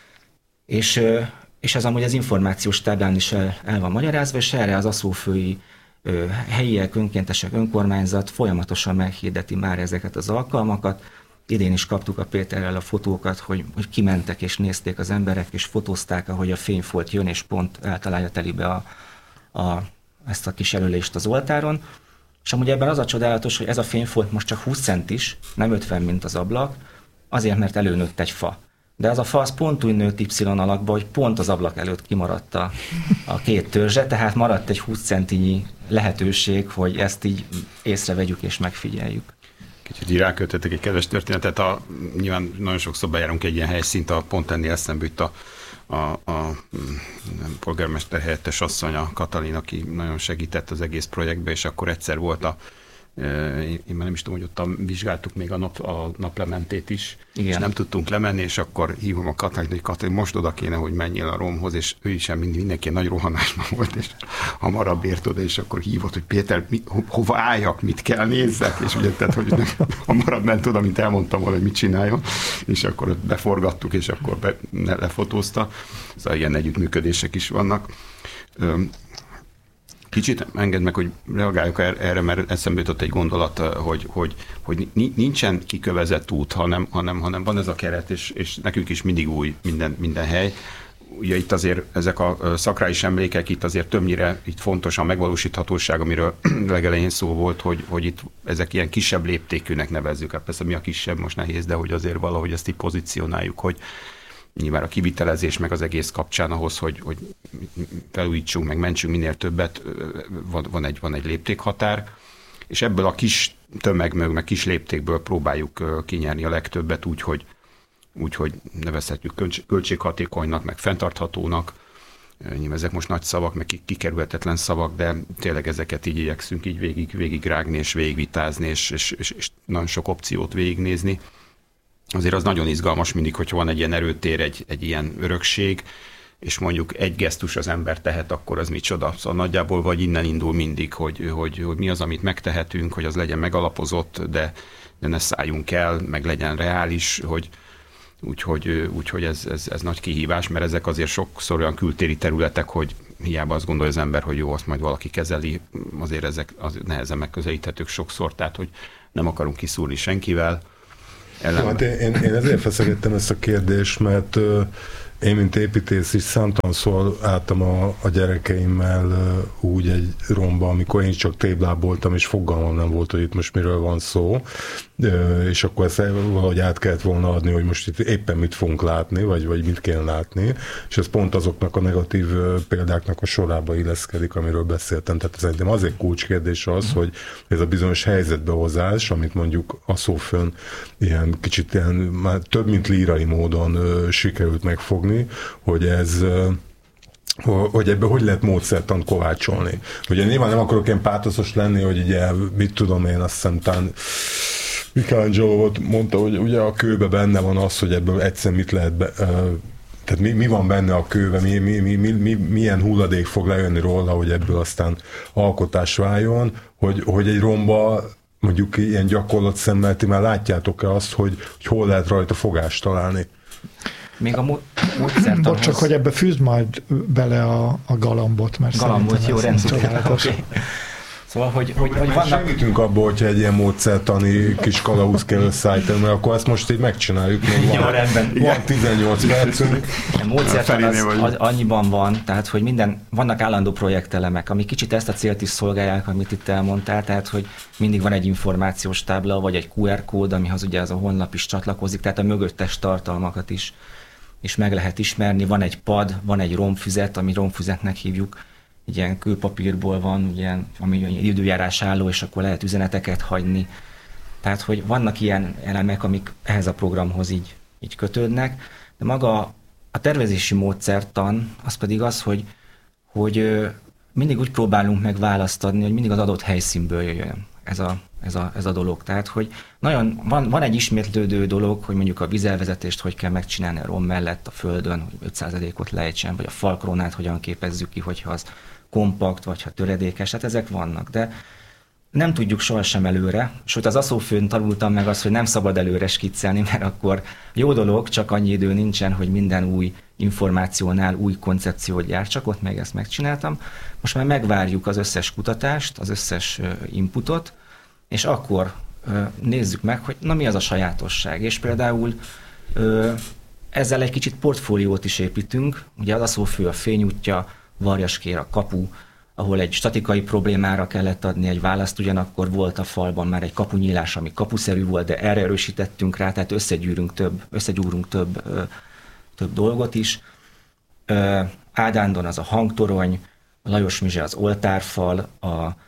és, és ez amúgy az információs táblán is el, el van magyarázva, és erre az aszófői helyiek, önkéntesek, önkormányzat folyamatosan meghirdeti már ezeket az alkalmakat. Idén is kaptuk a Péterrel a fotókat, hogy, hogy kimentek és nézték az emberek, és fotózták, ahogy a fényfolt jön, és pont eltalálja telibe a, a, ezt a kis jelölést az oltáron. És amúgy ebben az a csodálatos, hogy ez a fényfolt most csak húsz centis, nem ötven, mint az ablak, azért, mert előnőtt egy fa. De az a fa az pont úgy nőtt Y alakba, hogy pont az ablak előtt kimaradt a, a két törzse, tehát maradt egy húsz centinyi lehetőség, hogy ezt így észrevegyük és megfigyeljük. Kicsit így rákötöttek egy kedves történetet, a, nyilván nagyon sokszor bejárunk egy ilyen helyszínt, a pont ennél eszembe jut a, a, a, a polgármester helyettes asszony, a Katalin, aki nagyon segített az egész projektbe, és akkor egyszer volt a én már nem is tudom, hogy ott vizsgáltuk még a, nap, a naplementét is, igen. És nem tudtunk lemenni, és akkor hívom a Katalin, hogy Katalin, most oda kéne, hogy menjél a romhoz, és ő is mindig mindenki nagy rohanásban volt, és hamarabb ért oda, és akkor hívott, hogy Péter, mi, ho, hova álljak, mit kell nézzek, és ugye, tehát, hogy hamarabb ment oda, mint elmondtam volna, hogy mit csináljon, és akkor beforgattuk, és akkor be, lefotózta. Szóval ilyen együttműködések is vannak. Kicsit engedd meg, hogy reagáljak erre, mert eszembe jutott egy gondolat, hogy, hogy, hogy nincsen kikövezett út, hanem, hanem, hanem van ez a keret, és, és nekünk is mindig új minden, minden hely. Ugye itt azért ezek a szakrális emlékek, itt azért többnyire itt fontos a megvalósíthatóság, amiről legelején szó volt, hogy, hogy itt ezek ilyen kisebb léptékűnek nevezzük. Hát persze mi a kisebb, most nehéz, de hogy azért valahogy ezt így pozícionáljuk, hogy nyilván a kivitelezés meg az egész kapcsán ahhoz, hogy, hogy felújítsunk, meg mentsünk minél többet, van, van, egy, van egy léptékhatár, és ebből a kis tömeg, meg kis léptékből próbáljuk kinyerni a legtöbbet úgy, hogy, úgy, hogy nevezhetjük költséghatékonynak, meg fenntarthatónak. Nyilván ezek most nagy szavak, meg kikerülhetetlen szavak, de tényleg ezeket így igyekszünk így végig, végigrágni, és végigvitázni, és, és, és, és nagyon sok opciót végignézni. Azért az nagyon izgalmas mindig, hogyha van egy ilyen erőtér, egy, egy ilyen örökség, és mondjuk egy gesztus az ember tehet, akkor az micsoda. Szóval nagyjából vagy innen indul mindig, hogy, hogy, hogy mi az, amit megtehetünk, hogy az legyen megalapozott, de, de ne szálljunk el, meg legyen reális, hogy úgyhogy, úgyhogy ez, ez, ez nagy kihívás, mert ezek azért sokszor olyan kültéri területek, hogy hiába azt gondolja az ember, hogy jó, azt majd valaki kezeli, azért ezek az nehezen megközelíthetők sokszor, tehát hogy nem akarunk kiszúrni senkivel. Hát én, én ezért feszegettem ezt a kérdést, mert uh, én, mint építész is számtalanszor álltam a, a gyerekeimmel uh, úgy egy romba, amikor én csak tébláboltam, és fogalmam nem volt, hogy itt most miről van szó, uh, és akkor ezt valahogy át kellett volna adni, hogy most itt éppen mit fogunk látni, vagy, vagy mit kell látni, és ez pont azoknak a negatív uh, példáknak a sorába illeszkedik, amiről beszéltem. Tehát szerintem azért kulcskérdés az, hogy ez a bizonyos helyzetbehozás, amit mondjuk Aszófön ilyen kicsit ilyen, már több mint lírai módon uh, sikerült megfogni, hogy ez uh, hogy ebből hogy lehet módszertant kovácsolni. Ugye nyilván nem akarok ilyen pátoszos lenni, hogy ugye, mit tudom én, azt hiszem tán Michelangelo mondta, hogy ugye a kőbe benne van az, hogy ebből egyszer mit lehet be, uh, tehát mi, mi van benne a kőbe, mi, mi, mi, mi, mi, milyen hulladék fog lejönni róla, hogy ebből aztán alkotás váljon, hogy, hogy egy romba mondjuk ilyen gyakorlat szemmel ti már látjátok-e azt, hogy, hogy hol lehet rajta fogást találni? Még a módszertanhoz... Bocs, csak hogy ebbe fűzd majd bele a, a galambot, mert galambot, jó, rendben. Csodálatos. Okay. Szóval, hogy, hogy, hogy vannak... Segítünk abból, hogyha egy ilyen módszertani kis kalauz kell összeállítani, mert akkor ezt most így megcsináljuk. Még van, Jó, rendben. Van tizennyolc percünk. A módszertan az, az annyiban van, tehát hogy minden, vannak állandó projektelemek, ami kicsit ezt a célt is szolgálják, amit itt elmondtál, tehát hogy mindig van egy információs tábla, vagy egy kú er kód, amihoz ugye ez a honlap is csatlakozik, tehát a mögöttes tartalmakat is, is meg lehet ismerni. Van egy pad, van egy romfüzet, ami romfüzetnek hívjuk, egy ilyen kőpapírból van, ugye, ami időjárás álló, és akkor lehet üzeneteket hagyni. Tehát, hogy vannak ilyen elemek, amik ehhez a programhoz így, így kötődnek, de maga a tervezési módszertan az pedig az, hogy, hogy mindig úgy próbálunk meg választ adni, hogy mindig az adott helyszínből jöjjön ez a, ez a, ez a dolog. Tehát, hogy nagyon van, van egy ismétlődő dolog, hogy mondjuk a vízelvezetést hogy kell megcsinálni a rom mellett a földön, hogy öt százalékot lejtsen, vagy a falkrónát hogyan képezzük ki, hogyha az kompakt, vagy ha töredékes, hát ezek vannak, de nem tudjuk sohasem előre, sőt az aszófőn tanultam meg azt, hogy nem szabad előre skiccelni, mert akkor jó dolog, csak annyi idő nincsen, hogy minden új információnál új koncepciót gyárt, csak ott meg ezt megcsináltam. Most már megvárjuk az összes kutatást, az összes inputot, és akkor nézzük meg, hogy na mi az a sajátosság. És például ezzel egy kicsit portfóliót is építünk, ugye az aszófő a fényútja, Varjaskér a kapu, ahol egy statikai problémára kellett adni egy választ, ugyanakkor volt a falban már egy kapunyílás, ami kapuszerű volt, de erre erősítettünk rá, tehát összegyűrünk több, összegyúrunk több, több dolgot is. Ádándon az a hangtorony, a Lajos Mizse az oltárfal, a,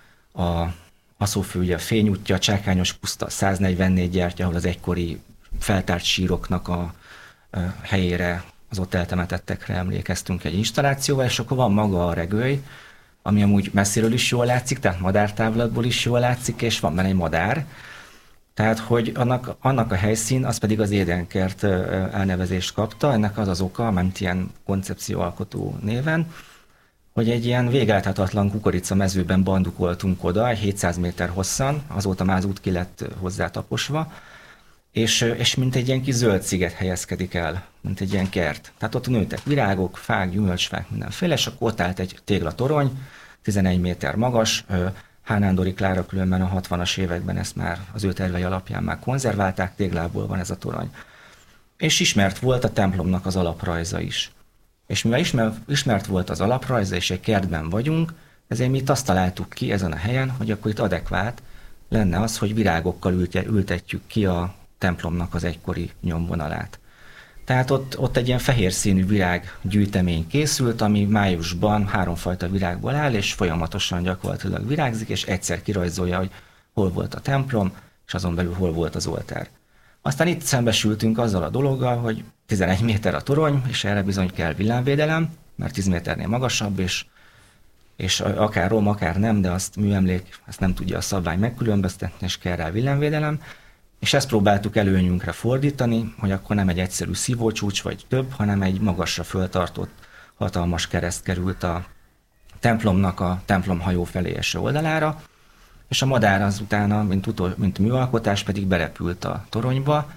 a aszófő ugye a fényútja, a Csákányos puszta száznegyvennégy gyertya, ahol az egykori feltárt síroknak a, a helyére, az ott eltemetettekre emlékeztünk egy installációval, és akkor van maga a regőly, ami amúgy messziről is jól látszik, tehát madártávlatból is jól látszik, és van benne egy madár. Tehát, hogy annak, annak a helyszín, az pedig az Édenkert elnevezést kapta, ennek az az oka, ment ilyen koncepcióalkotó néven, hogy egy ilyen végelthatatlan kukorica mezőben bandukoltunk oda, egy hétszáz méter hosszan, azóta már az út ki lett hozzá taposva, és, és mint egy ilyen kis zöld sziget helyezkedik el, mint egy ilyen kert. Tehát ott nőttek virágok, fák, gyümölcsfák, mindenféle, és akkor ott állt egy téglatorony, tizenegy méter magas, Hánándori Klára különben a hatvanas években ezt már az ő tervei alapján már konzerválták, téglából van ez a torony. És ismert volt a templomnak az alaprajza is. És mivel ismert, ismert volt az alaprajza, és egy kertben vagyunk, ezért mi itt azt találtuk ki ezen a helyen, hogy akkor itt adekvát lenne az, hogy virágokkal ültetjük ki a templomnak az egykori nyomvonalát. Tehát ott, ott egy ilyen fehér színű virággyűjtemény készült, ami májusban háromfajta virágból áll, és folyamatosan gyakorlatilag virágzik, és egyszer kirajzolja, hogy hol volt a templom, és azon belül hol volt az oltár. Aztán itt szembesültünk azzal a dologgal, hogy tizenegy méter a torony, és erre bizony kell villámvédelem, mert tíz méternél magasabb, és, és akár rom, akár nem, de azt műemlék, ezt nem tudja a szabvány megkülönböztetni, és kell rá villámvédelem. És ezt próbáltuk előnyünkre fordítani, hogy akkor nem egy egyszerű szívócsúcs vagy több, hanem egy magasra föltartott hatalmas kereszt került a templomnak a templom hajó felé eső oldalára, és a madár az utána, mint, utol, mint műalkotás pedig berepült a toronyba,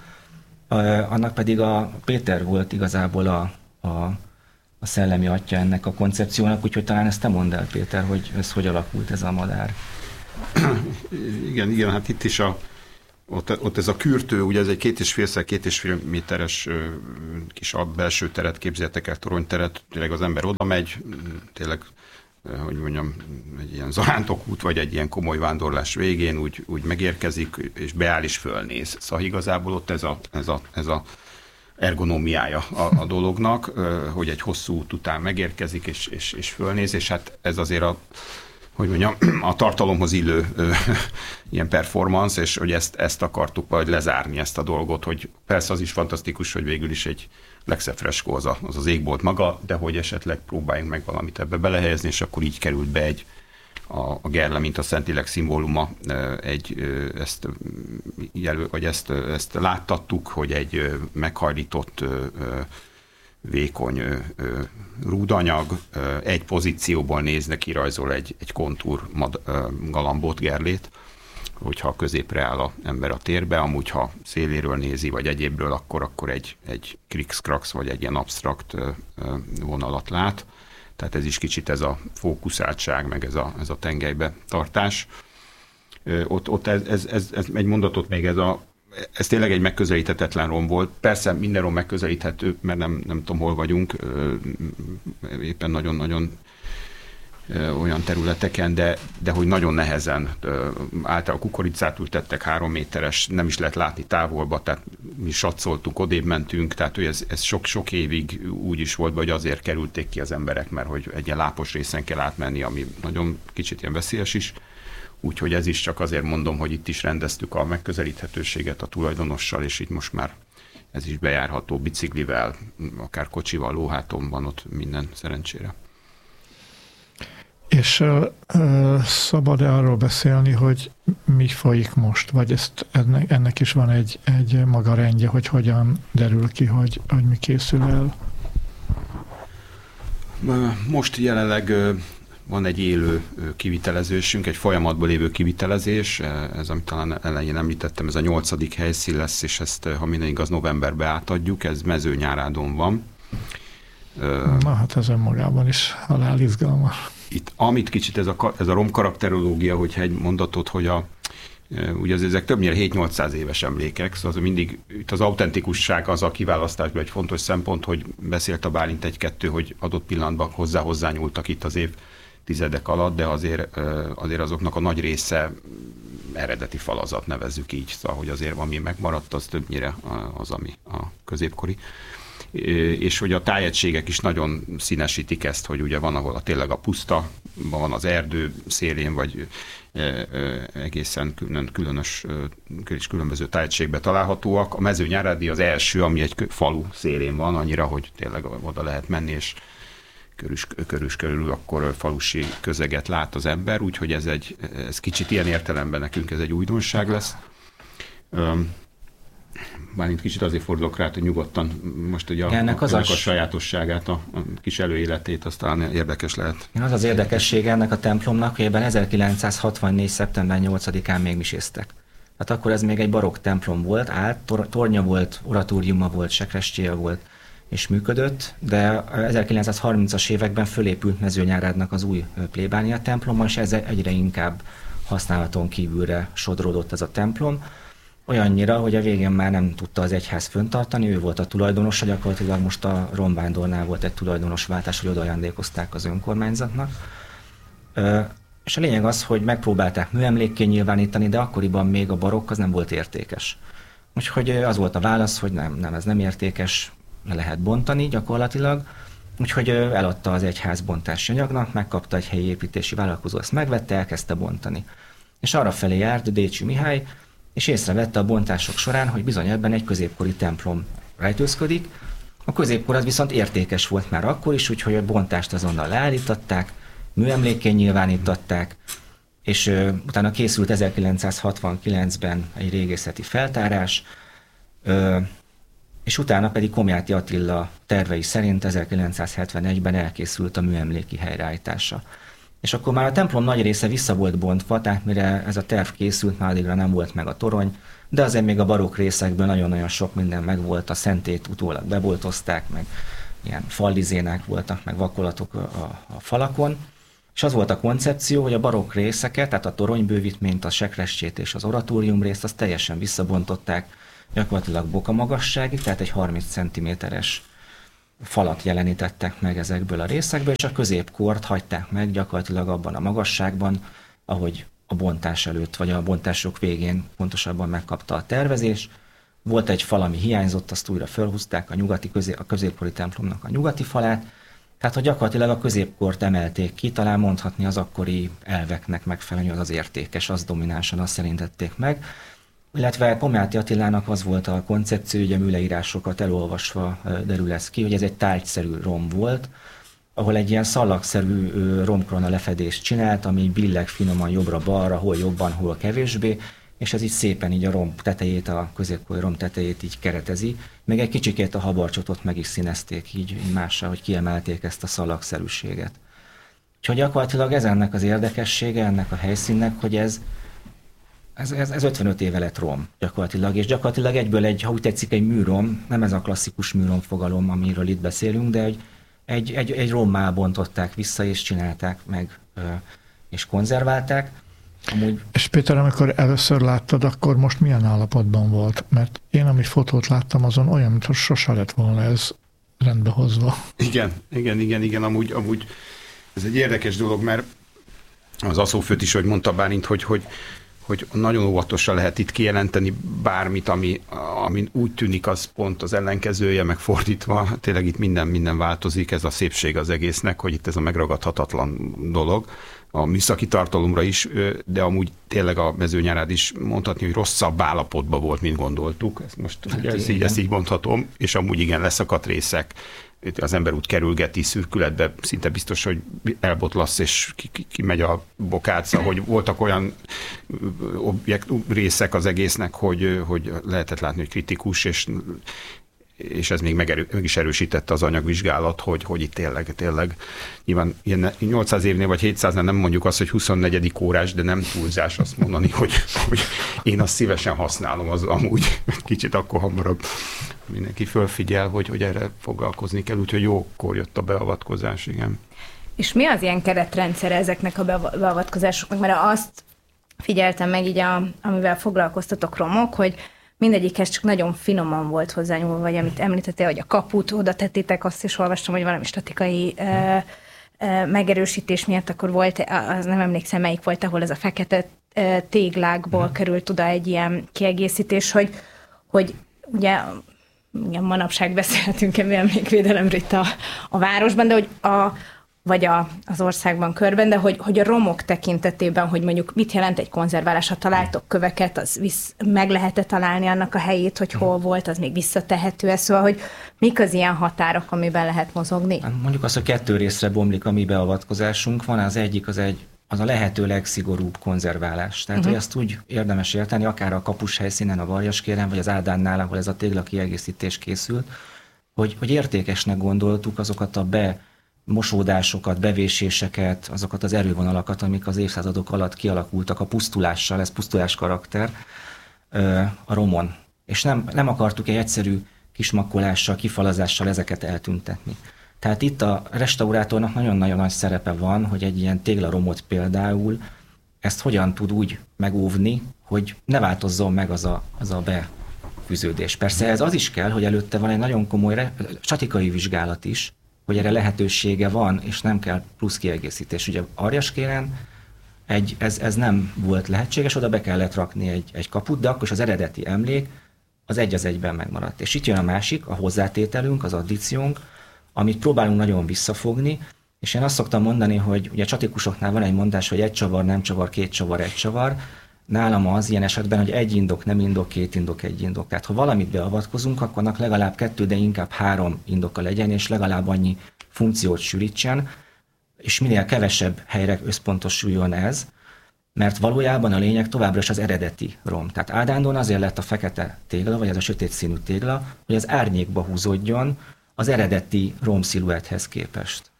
annak pedig a Péter volt igazából a, a, a szellemi atya ennek a koncepciónak, úgyhogy talán ezt te mondd el, Péter, hogy ez hogy alakult ez a madár. Igen, igen, hát itt is a Ott, ott ez a kürtő, ugye ez egy két és félszer két és fél méteres ö, kis belső teret, képzeljetek el, toronyteret, tényleg az ember oda megy, tényleg, hogy mondjam, egy ilyen zarántokút, vagy egy ilyen komoly vándorlás végén úgy, úgy megérkezik, és beáll és fölnéz. Szóval igazából ott ez a, ez a, ez a ergonómiája a, a dolognak, ö, hogy egy hosszú út után megérkezik, és, és, és fölnéz, és hát ez azért a hogy mondjam, a tartalomhoz illő ö, ilyen performance, és hogy ezt, ezt akartuk vagy lezárni ezt a dolgot, hogy persze az is fantasztikus, hogy végül is egy legszebb freskó az, a, az az égbolt maga, de hogy esetleg próbáljunk meg valamit ebbe belehelyezni, és akkor így került be egy a, a gerle, mint a Szentlélek szimbóluma, egy, ezt, jelöl, vagy ezt, ezt láttattuk, hogy egy meghajlított vékony ö, ö, rúdanyag, ö, egy pozícióból nézne, kirajzol egy, egy kontúr mad, ö, galambot, gerlét, hogyha középre áll az ember a térbe, amúgy ha széléről nézi, vagy egyébről, akkor, akkor egy, egy krix-krax, vagy egy ilyen absztrakt ö, ö, vonalat lát. Tehát ez is kicsit ez a fókuszáltság, meg ez a, ez a tengelybe tartás. Ott, ott ez, ez, ez, ez egy mondatot még, ez, a, ez tényleg egy megközelíthetetlen rom volt. Persze minden rom megközelíthető, mert nem, nem tudom, hol vagyunk, éppen nagyon-nagyon olyan területeken, de, de hogy nagyon nehezen általában kukoricát ültettek, három méteres, nem is lehet látni távolba, tehát mi satszoltunk, odébb mentünk, tehát hogy ez, ez sok, sok évig úgy is volt, hogy azért kerülték ki az emberek, mert hogy egy ilyen lápos részen kell átmenni, ami nagyon kicsit ilyen veszélyes is. Úgyhogy ez is csak azért mondom, hogy itt is rendeztük a megközelíthetőséget a tulajdonossal, és itt most már ez is bejárható biciklivel, akár kocsival, lóháton van ott minden szerencsére. És uh, uh, szabad-e arról beszélni, hogy mi folyik most? Vagy ezt, ennek, ennek is van egy, egy maga rendje, hogy hogyan derül ki, hogy, hogy mi készül el? Most jelenleg van egy élő kivitelezésünk, egy folyamatban lévő kivitelezés, ez, amit talán elején említettem, ez a nyolcadik helyszín lesz, és ezt, ha minden igaz, novemberbe átadjuk, ez Mezőnyárádon van. Na hát ez önmagában is halál izgalmas. Itt, amit kicsit ez a, ez a rom karakterológia, hogyha egy mondatot, hogy a, ugye ezek többnyire hét-nyolcszáz éves emlékek, szóval az mindig itt az autentikusság az a kiválasztásban egy fontos szempont, hogy beszélt a Bálint egy-kettő, hogy adott pillanatban hozzá-hozzá nyúltak itt az évtizedek alatt, de azért, azért azoknak a nagy része eredeti falazat, nevezzük így, szóval hogy azért ami megmaradt, az többnyire az, ami a középkori. És hogy a tájegységek is nagyon színesítik ezt, hogy ugye van, ahol a, tényleg a puszta, van az erdő szélén, vagy egészen külön, különös és különböző tájegységben találhatóak. A Mezőnyárádi az első, ami egy falu szélén van, annyira, hogy tényleg oda lehet menni, és körüs, körüs körül akkor falusi közeget lát az ember, úgyhogy ez, egy, ez kicsit ilyen értelemben nekünk ez egy újdonság lesz. Bálint kicsit azért fordulok rá, hogy nyugodtan most ugye a, ennek az a, a sajátosságát, a, a kis előéletét, aztán érdekes lehet. Az az érdekessége ennek a templomnak, hogy ebben ezerkilencszázhatvannégy. szeptember nyolcadikán még miséztek. Hát akkor ez még egy barokk templom volt, állt, tor- tornya volt, oratóriuma volt, sekrestéje volt, és működött, de ezerkilencszázharmincas években fölépült Mezőnyárádnak az új plébánia temploma, és ez egyre inkább használaton kívülre sodródott ez a templom. Olyannyira, hogy a végén már nem tudta az egyház föntartani, ő volt a tulajdonosa, gyakorlatilag most a romvándornál volt egy tulajdonosváltás, hogy oda ajándékozták az önkormányzatnak. És a lényeg az, hogy megpróbálták műemlékké nyilvánítani, de akkoriban még a barokk az nem volt értékes. Úgyhogy az volt a válasz, hogy nem, nem ez nem értékes, le lehet bontani gyakorlatilag. Úgyhogy eladta az egyház bontási anyagnak, megkapta egy helyi építési vállalkozó, ezt megvette, elkezdte bontani. És arra felé járt Décsi Mihály, és észrevette a bontások során, hogy bizony ebben egy középkori templom rejtőzködik. A középkor az viszont értékes volt már akkor is, úgyhogy a bontást azonnal leállították, műemlékként nyilvánították, és ö, utána készült ezerkilencszázhatvankilencben egy régészeti feltárás, ö, és utána pedig Komjáti Attila tervei szerint ezerkilencszázhetvenegyben elkészült a műemléki helyreállítása. És akkor már a templom nagy része vissza volt bontva, tehát mire ez a terv készült, már addigra nem volt meg a torony, de azért még a barokk részekből nagyon-nagyon sok minden megvolt, a szentét utólag beboltozták, meg ilyen fallizénák voltak, meg vakolatok a, a falakon, és az volt a koncepció, hogy a barokk részeket, tehát a toronybővítményt, a sekrestjét és az oratórium részt, azt teljesen visszabontották, gyakorlatilag bokamagasságig, tehát egy harminc centiméteres falat jelenítettek meg ezekből a részekből, és a középkort hagyták meg gyakorlatilag abban a magasságban, ahogy a bontás előtt, vagy a bontások végén pontosabban megkapta a tervezés. Volt egy fal, ami hiányzott, azt újra felhúzták, a, nyugati közé, a középkori templomnak a nyugati falát, tehát hogy gyakorlatilag a középkort emelték ki, talán mondhatni az akkori elveknek megfelelően, az az értékes, az dominánsan azt szerintették meg. Illetve Komjáti Attilának az volt a koncepció, hogy a műleírásokat elolvasva derül ez ki, hogy ez egy tárgyszerű rom volt, ahol egy ilyen szallagszerű romkrona lefedést csinált, ami billeg finoman jobbra-balra, hol jobban, hol kevésbé, és ez így szépen így a rom tetejét, a középkori rom tetejét így keretezi. Még egy kicsikét a habarcsotot meg is színezték így mással, hogy kiemelték ezt a szallagszerűséget. Úgyhogy gyakorlatilag ez ennek az érdekessége, ennek a helyszínnek, hogy ez Ez, ez, ez ötvenöt éve lett rom gyakorlatilag, és gyakorlatilag egyből egy, ha úgy tetszik, egy műrom, nem ez a klasszikus műrom fogalom, amiről itt beszélünk, de egy, egy, egy, egy rommá bontották vissza, és csinálták meg, és konzerválták. Amúgy... És Péter, amikor először láttad, akkor most milyen állapotban volt? Mert én, amit fotót láttam, azon olyan, mintha sose lett volna ez rendbe hozva. Igen, igen, igen, igen, amúgy, amúgy ez egy érdekes dolog, mert az aszófőt is, hogy mondta Bálint, hogy, hogy, hogy nagyon óvatosan lehet itt kijelenteni bármit, ami, ami úgy tűnik, az pont az ellenkezője, meg fordítva. Tényleg itt minden, minden változik, ez a szépség az egésznek, hogy itt ez a megragadhatatlan dolog. A műszaki tartalomra is, de amúgy tényleg a Mezőnyárád is mondhatni, hogy rosszabb állapotban volt, mint gondoltuk. Ezt most hát ezt, így, ezt így mondhatom, és amúgy igen, leszakadt részek. Az ember úgy kerülgeti szürkületbe, szinte biztos, hogy elbotlasz, és kimegy ki, ki a bokáca, hogy voltak olyan objekt, részek az egésznek, hogy, hogy lehetett látni, hogy kritikus, és és ez még megerő, meg is erősítette az anyagvizsgálat, hogy, hogy itt tényleg, tényleg nyilván ilyen nyolcszáz évnél vagy hétszáznál nem mondjuk azt, hogy huszonnegyedik órás, de nem túlzás azt mondani, hogy, hogy én azt szívesen használom, az amúgy kicsit akkor hamarabb mindenki fölfigyel, hogy, hogy erre foglalkozni kell, úgyhogy jókor jött a beavatkozás, igen. És mi az ilyen keretrendszer ezeknek a beavatkozásoknak? Mert azt figyeltem meg így, a, amivel foglalkoztatok, romok, hogy mindegyikhez csak nagyon finoman volt hozzányúlva, vagy amit említettél, hogy a kaput oda tettétek, azt is olvastam, hogy valami statikai e, e, megerősítés miatt akkor volt, az nem emlékszem melyik volt, ahol ez a fekete e, téglákból hmm. került oda egy ilyen kiegészítés, hogy, hogy ugye igen, manapság beszélhetünk emlékvédelemről itt a, a városban, de hogy a vagy a, az országban körben, de hogy, hogy a romok tekintetében, hogy mondjuk mit jelent egy konzerválás, ha találtok köveket, az visz, meg lehet-e találni annak a helyét, hogy hol volt, az még visszatehető-e, szóval, hogy mik az ilyen határok, amiben lehet mozogni? Mondjuk azt, hogy kettő részre bomlik a mi beavatkozásunk van, az egyik az egy az a lehető legszigorúbb konzerválás. Tehát, uh-huh. hogy azt úgy érdemes érteni, akár a kapus helyszínen, a Varjaskéren, vagy az Ádánnál, ahol ez a tégla kiegészítés készült, hogy, hogy értékesnek gondoltuk azokat a be mosódásokat, bevéséseket, azokat az erővonalakat, amik az évszázadok alatt kialakultak a pusztulással, ez pusztulás karakter a romon. És nem, nem akartuk egy egyszerű kismakkolással, kifalazással ezeket eltüntetni. Tehát itt a restaurátornak nagyon-nagyon nagy szerepe van, hogy egy ilyen téglaromot például ezt hogyan tud úgy megóvni, hogy ne változzon meg az a, az a befűződés. Persze ez az is kell, hogy előtte van egy nagyon komoly re- statikai vizsgálat is, hogy erre lehetősége van, és nem kell plusz kiegészítés. Ugye Arjaskéren egy, ez, ez nem volt lehetséges, oda be kellett rakni egy, egy kaput, de akkor is az eredeti emlék az egy az egyben megmaradt. És itt jön a másik, a hozzátételünk, az addíciónk, amit próbálunk nagyon visszafogni, és én azt szoktam mondani, hogy ugye a csatikusoknál van egy mondás, hogy egy csavar nem csavar, két csavar egy csavar. Nálam az ilyen esetben, hogy egy indok nem indok, két indok egy indok. Tehát ha valamit beavatkozunk, akkor annak legalább kettő, de inkább három indoka legyen, és legalább annyi funkciót sűrítsen, és minél kevesebb helyre összpontosuljon ez, mert valójában a lényeg továbbra is az eredeti rom. Tehát Ádándon azért lett a fekete tégla, vagy ez a sötét színű tégla, hogy az árnyékba húzódjon az eredeti rom sziluetthez képest.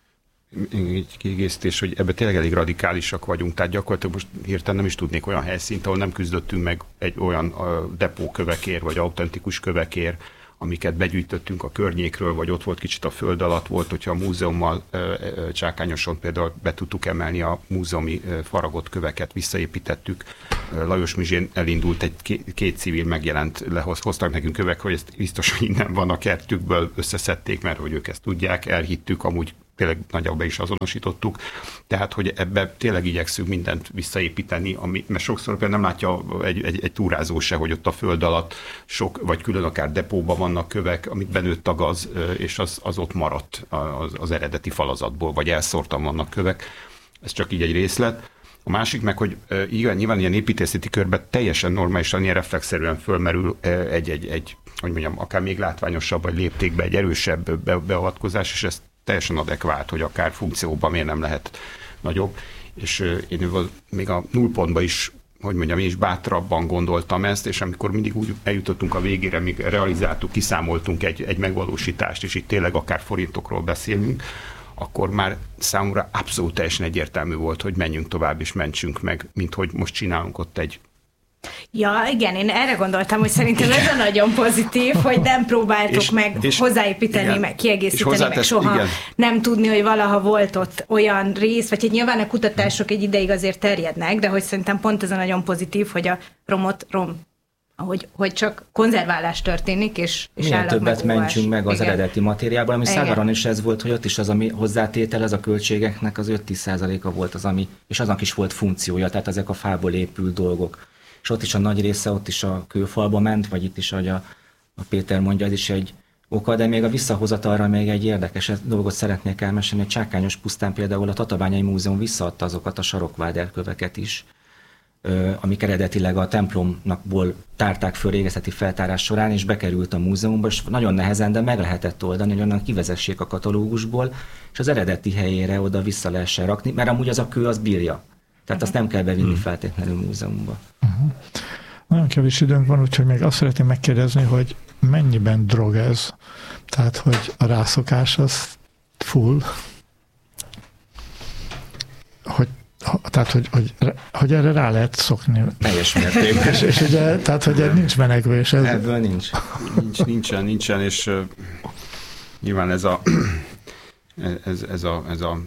Egy kiegészítés, hogy ebben tényleg elég radikálisak vagyunk, tehát gyakorlatilag most hirtelen nem is tudnék olyan helyszínt, ahol nem küzdöttünk meg egy olyan depókövekért, vagy autentikus kövekért, amiket begyűjtöttünk a környékről, vagy ott volt kicsit a föld alatt volt, hogyha a múzeummal Csákányoson például be tudtuk emelni a múzeumi faragott köveket, visszaépítettük. Lajos Mizsén elindult, egy két civil megjelent, lehoztak nekünk kövek, hogy ezt biztos, hogy innen van a kertükből, összeszedték, mert hogy ők ezt tudják, elhittük, amúgy tényleg nagyjából be is azonosítottuk. Tehát, hogy ebbe tényleg igyekszünk mindent visszaépíteni, ami, mert sokszor például nem látja egy, egy, egy túrázó se, hogy ott a föld alatt sok, vagy külön akár depóban vannak kövek, amit benőtt a gaz, és az, az ott maradt az, az eredeti falazatból, vagy elszórtan vannak kövek. Ez csak így egy részlet. A másik meg, hogy igen, nyilván ilyen építészeti körben teljesen normálisan, ilyen reflexzerűen fölmerül egy, egy, egy, hogy mondjam, akár még látványosabb, vagy léptékbe egy erősebb be, beavatkozás, és ez teljesen adekvát, hogy akár funkcióban miért nem lehet nagyobb. És én még a nullpontban is, hogy mondjam, én is bátrabban gondoltam ezt, és amikor mindig úgy eljutottunk a végére, míg realizáltuk, kiszámoltunk egy, egy megvalósítást, és itt tényleg akár forintokról beszélünk, akkor már számomra abszolút teljesen egyértelmű volt, hogy menjünk tovább és mentsünk meg, mint hogy most csinálunk ott egy Ja, igen, én erre gondoltam, hogy szerintem ez a nagyon pozitív, hogy nem próbáltuk és, meg és, hozzáépíteni, igen, meg kiegészíteni, meg soha igen. nem tudni, hogy valaha volt ott olyan rész, vagy hát nyilván a kutatások egy ideig azért terjednek, de hogy szerintem pont ez a nagyon pozitív, hogy a romot rom, hogy, hogy csak konzerválás történik, és, és milyen többet megúvás. mentsünk meg az igen. eredeti materiálból, ami igen. Szávaron is ez volt, hogy ott is az, ami hozzátétel, ez a költségeknek az öt-tíz százaléka volt az, ami, és aznak is volt funkciója, tehát ezek a fából épült dolgok. És ott is a nagy része, ott is a kőfalba ment, vagy itt is, ahogy a, a Péter mondja, ez is egy oka, de még a visszahozatalra még egy érdekes dolgot szeretnék elmesélni, hogy Csákányos pusztán például a Tatabányai Múzeum visszaadta azokat a sarokváderköveket is, amik eredetileg a templomnakból tárták föl régészeti feltárás során, és bekerült a múzeumba, és nagyon nehezen, de meg lehetett oldani, hogy onnan kivezessék a katalógusból, és az eredeti helyére oda vissza lehessen rakni, mert amúgy az a kő az bírja. Tehát azt nem kell bevinni feltétlenül múzeumba. Uh-huh. Nagyon kevés időnk van, úgyhogy még azt szeretném megkérdezni, hogy mennyiben drog ez? Tehát, hogy a rászokás az full, hogy, tehát, hogy, hogy, hogy erre rá lehet szokni. Teljes mértékben. és, és ugye, tehát, hogy nincs menekvés. Ez... Ebből nincs. nincs. Nincsen, nincsen, és uh, nyilván ez a ez, ez a, ez a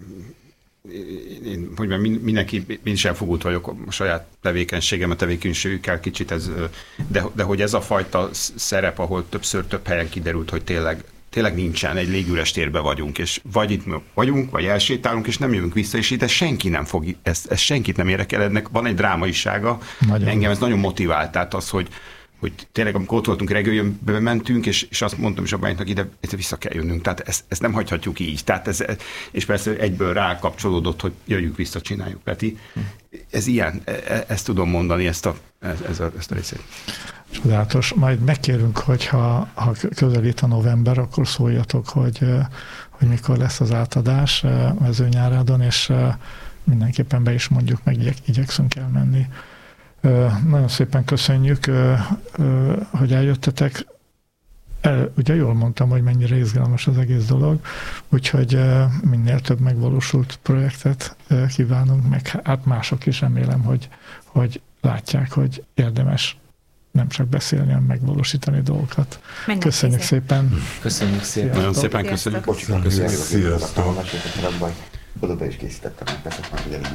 én, hogy mindenki, én is elfogult vagyok a saját tevékenységem, a tevékenységükkel kicsit ez, de, de hogy ez a fajta szerep, ahol többször több helyen kiderült, hogy tényleg, tényleg nincsen, egy légüres térben vagyunk, és vagy itt vagyunk, vagy elsétálunk, és nem jövünk vissza, és ide senki nem fog, ez, ez senkit nem érdekel, ennek van egy drámaisága, nagyon. Engem ez nagyon motivált, tehát az, hogy hogy tényleg, amikor ott voltunk, reggel mentünk, és, és azt mondtam is a bánynak, ide, ide vissza kell jönnünk, tehát ezt, ezt nem hagyhatjuk így. Tehát ez, és persze egyből rákapcsolódott, hogy jöjjünk vissza, csináljuk, Peti. Ez ilyen, ezt tudom mondani, ezt a, ez a, ezt a részét. Csodálatos. Majd megkérünk, hogyha ha közelít a november, akkor szóljatok, hogy, hogy mikor lesz az átadás Mezőnyárádon, és mindenképpen be is mondjuk, meg igyek, igyekszünk elmenni. Nagyon szépen köszönjük, hogy eljöttetek. El, ugye jól mondtam, hogy mennyire izgalmas az egész dolog, úgyhogy minél több megvalósult projektet kívánunk, meg hát mások is remélem, hogy, hogy látják, hogy érdemes nem csak beszélni, hanem megvalósítani dolgokat. Mennek köszönjük szépen. szépen. Köszönjük szépen. Nagyon szépen köszönjük. Sziasztok. Oda be is készítettem, mert ezt már ugye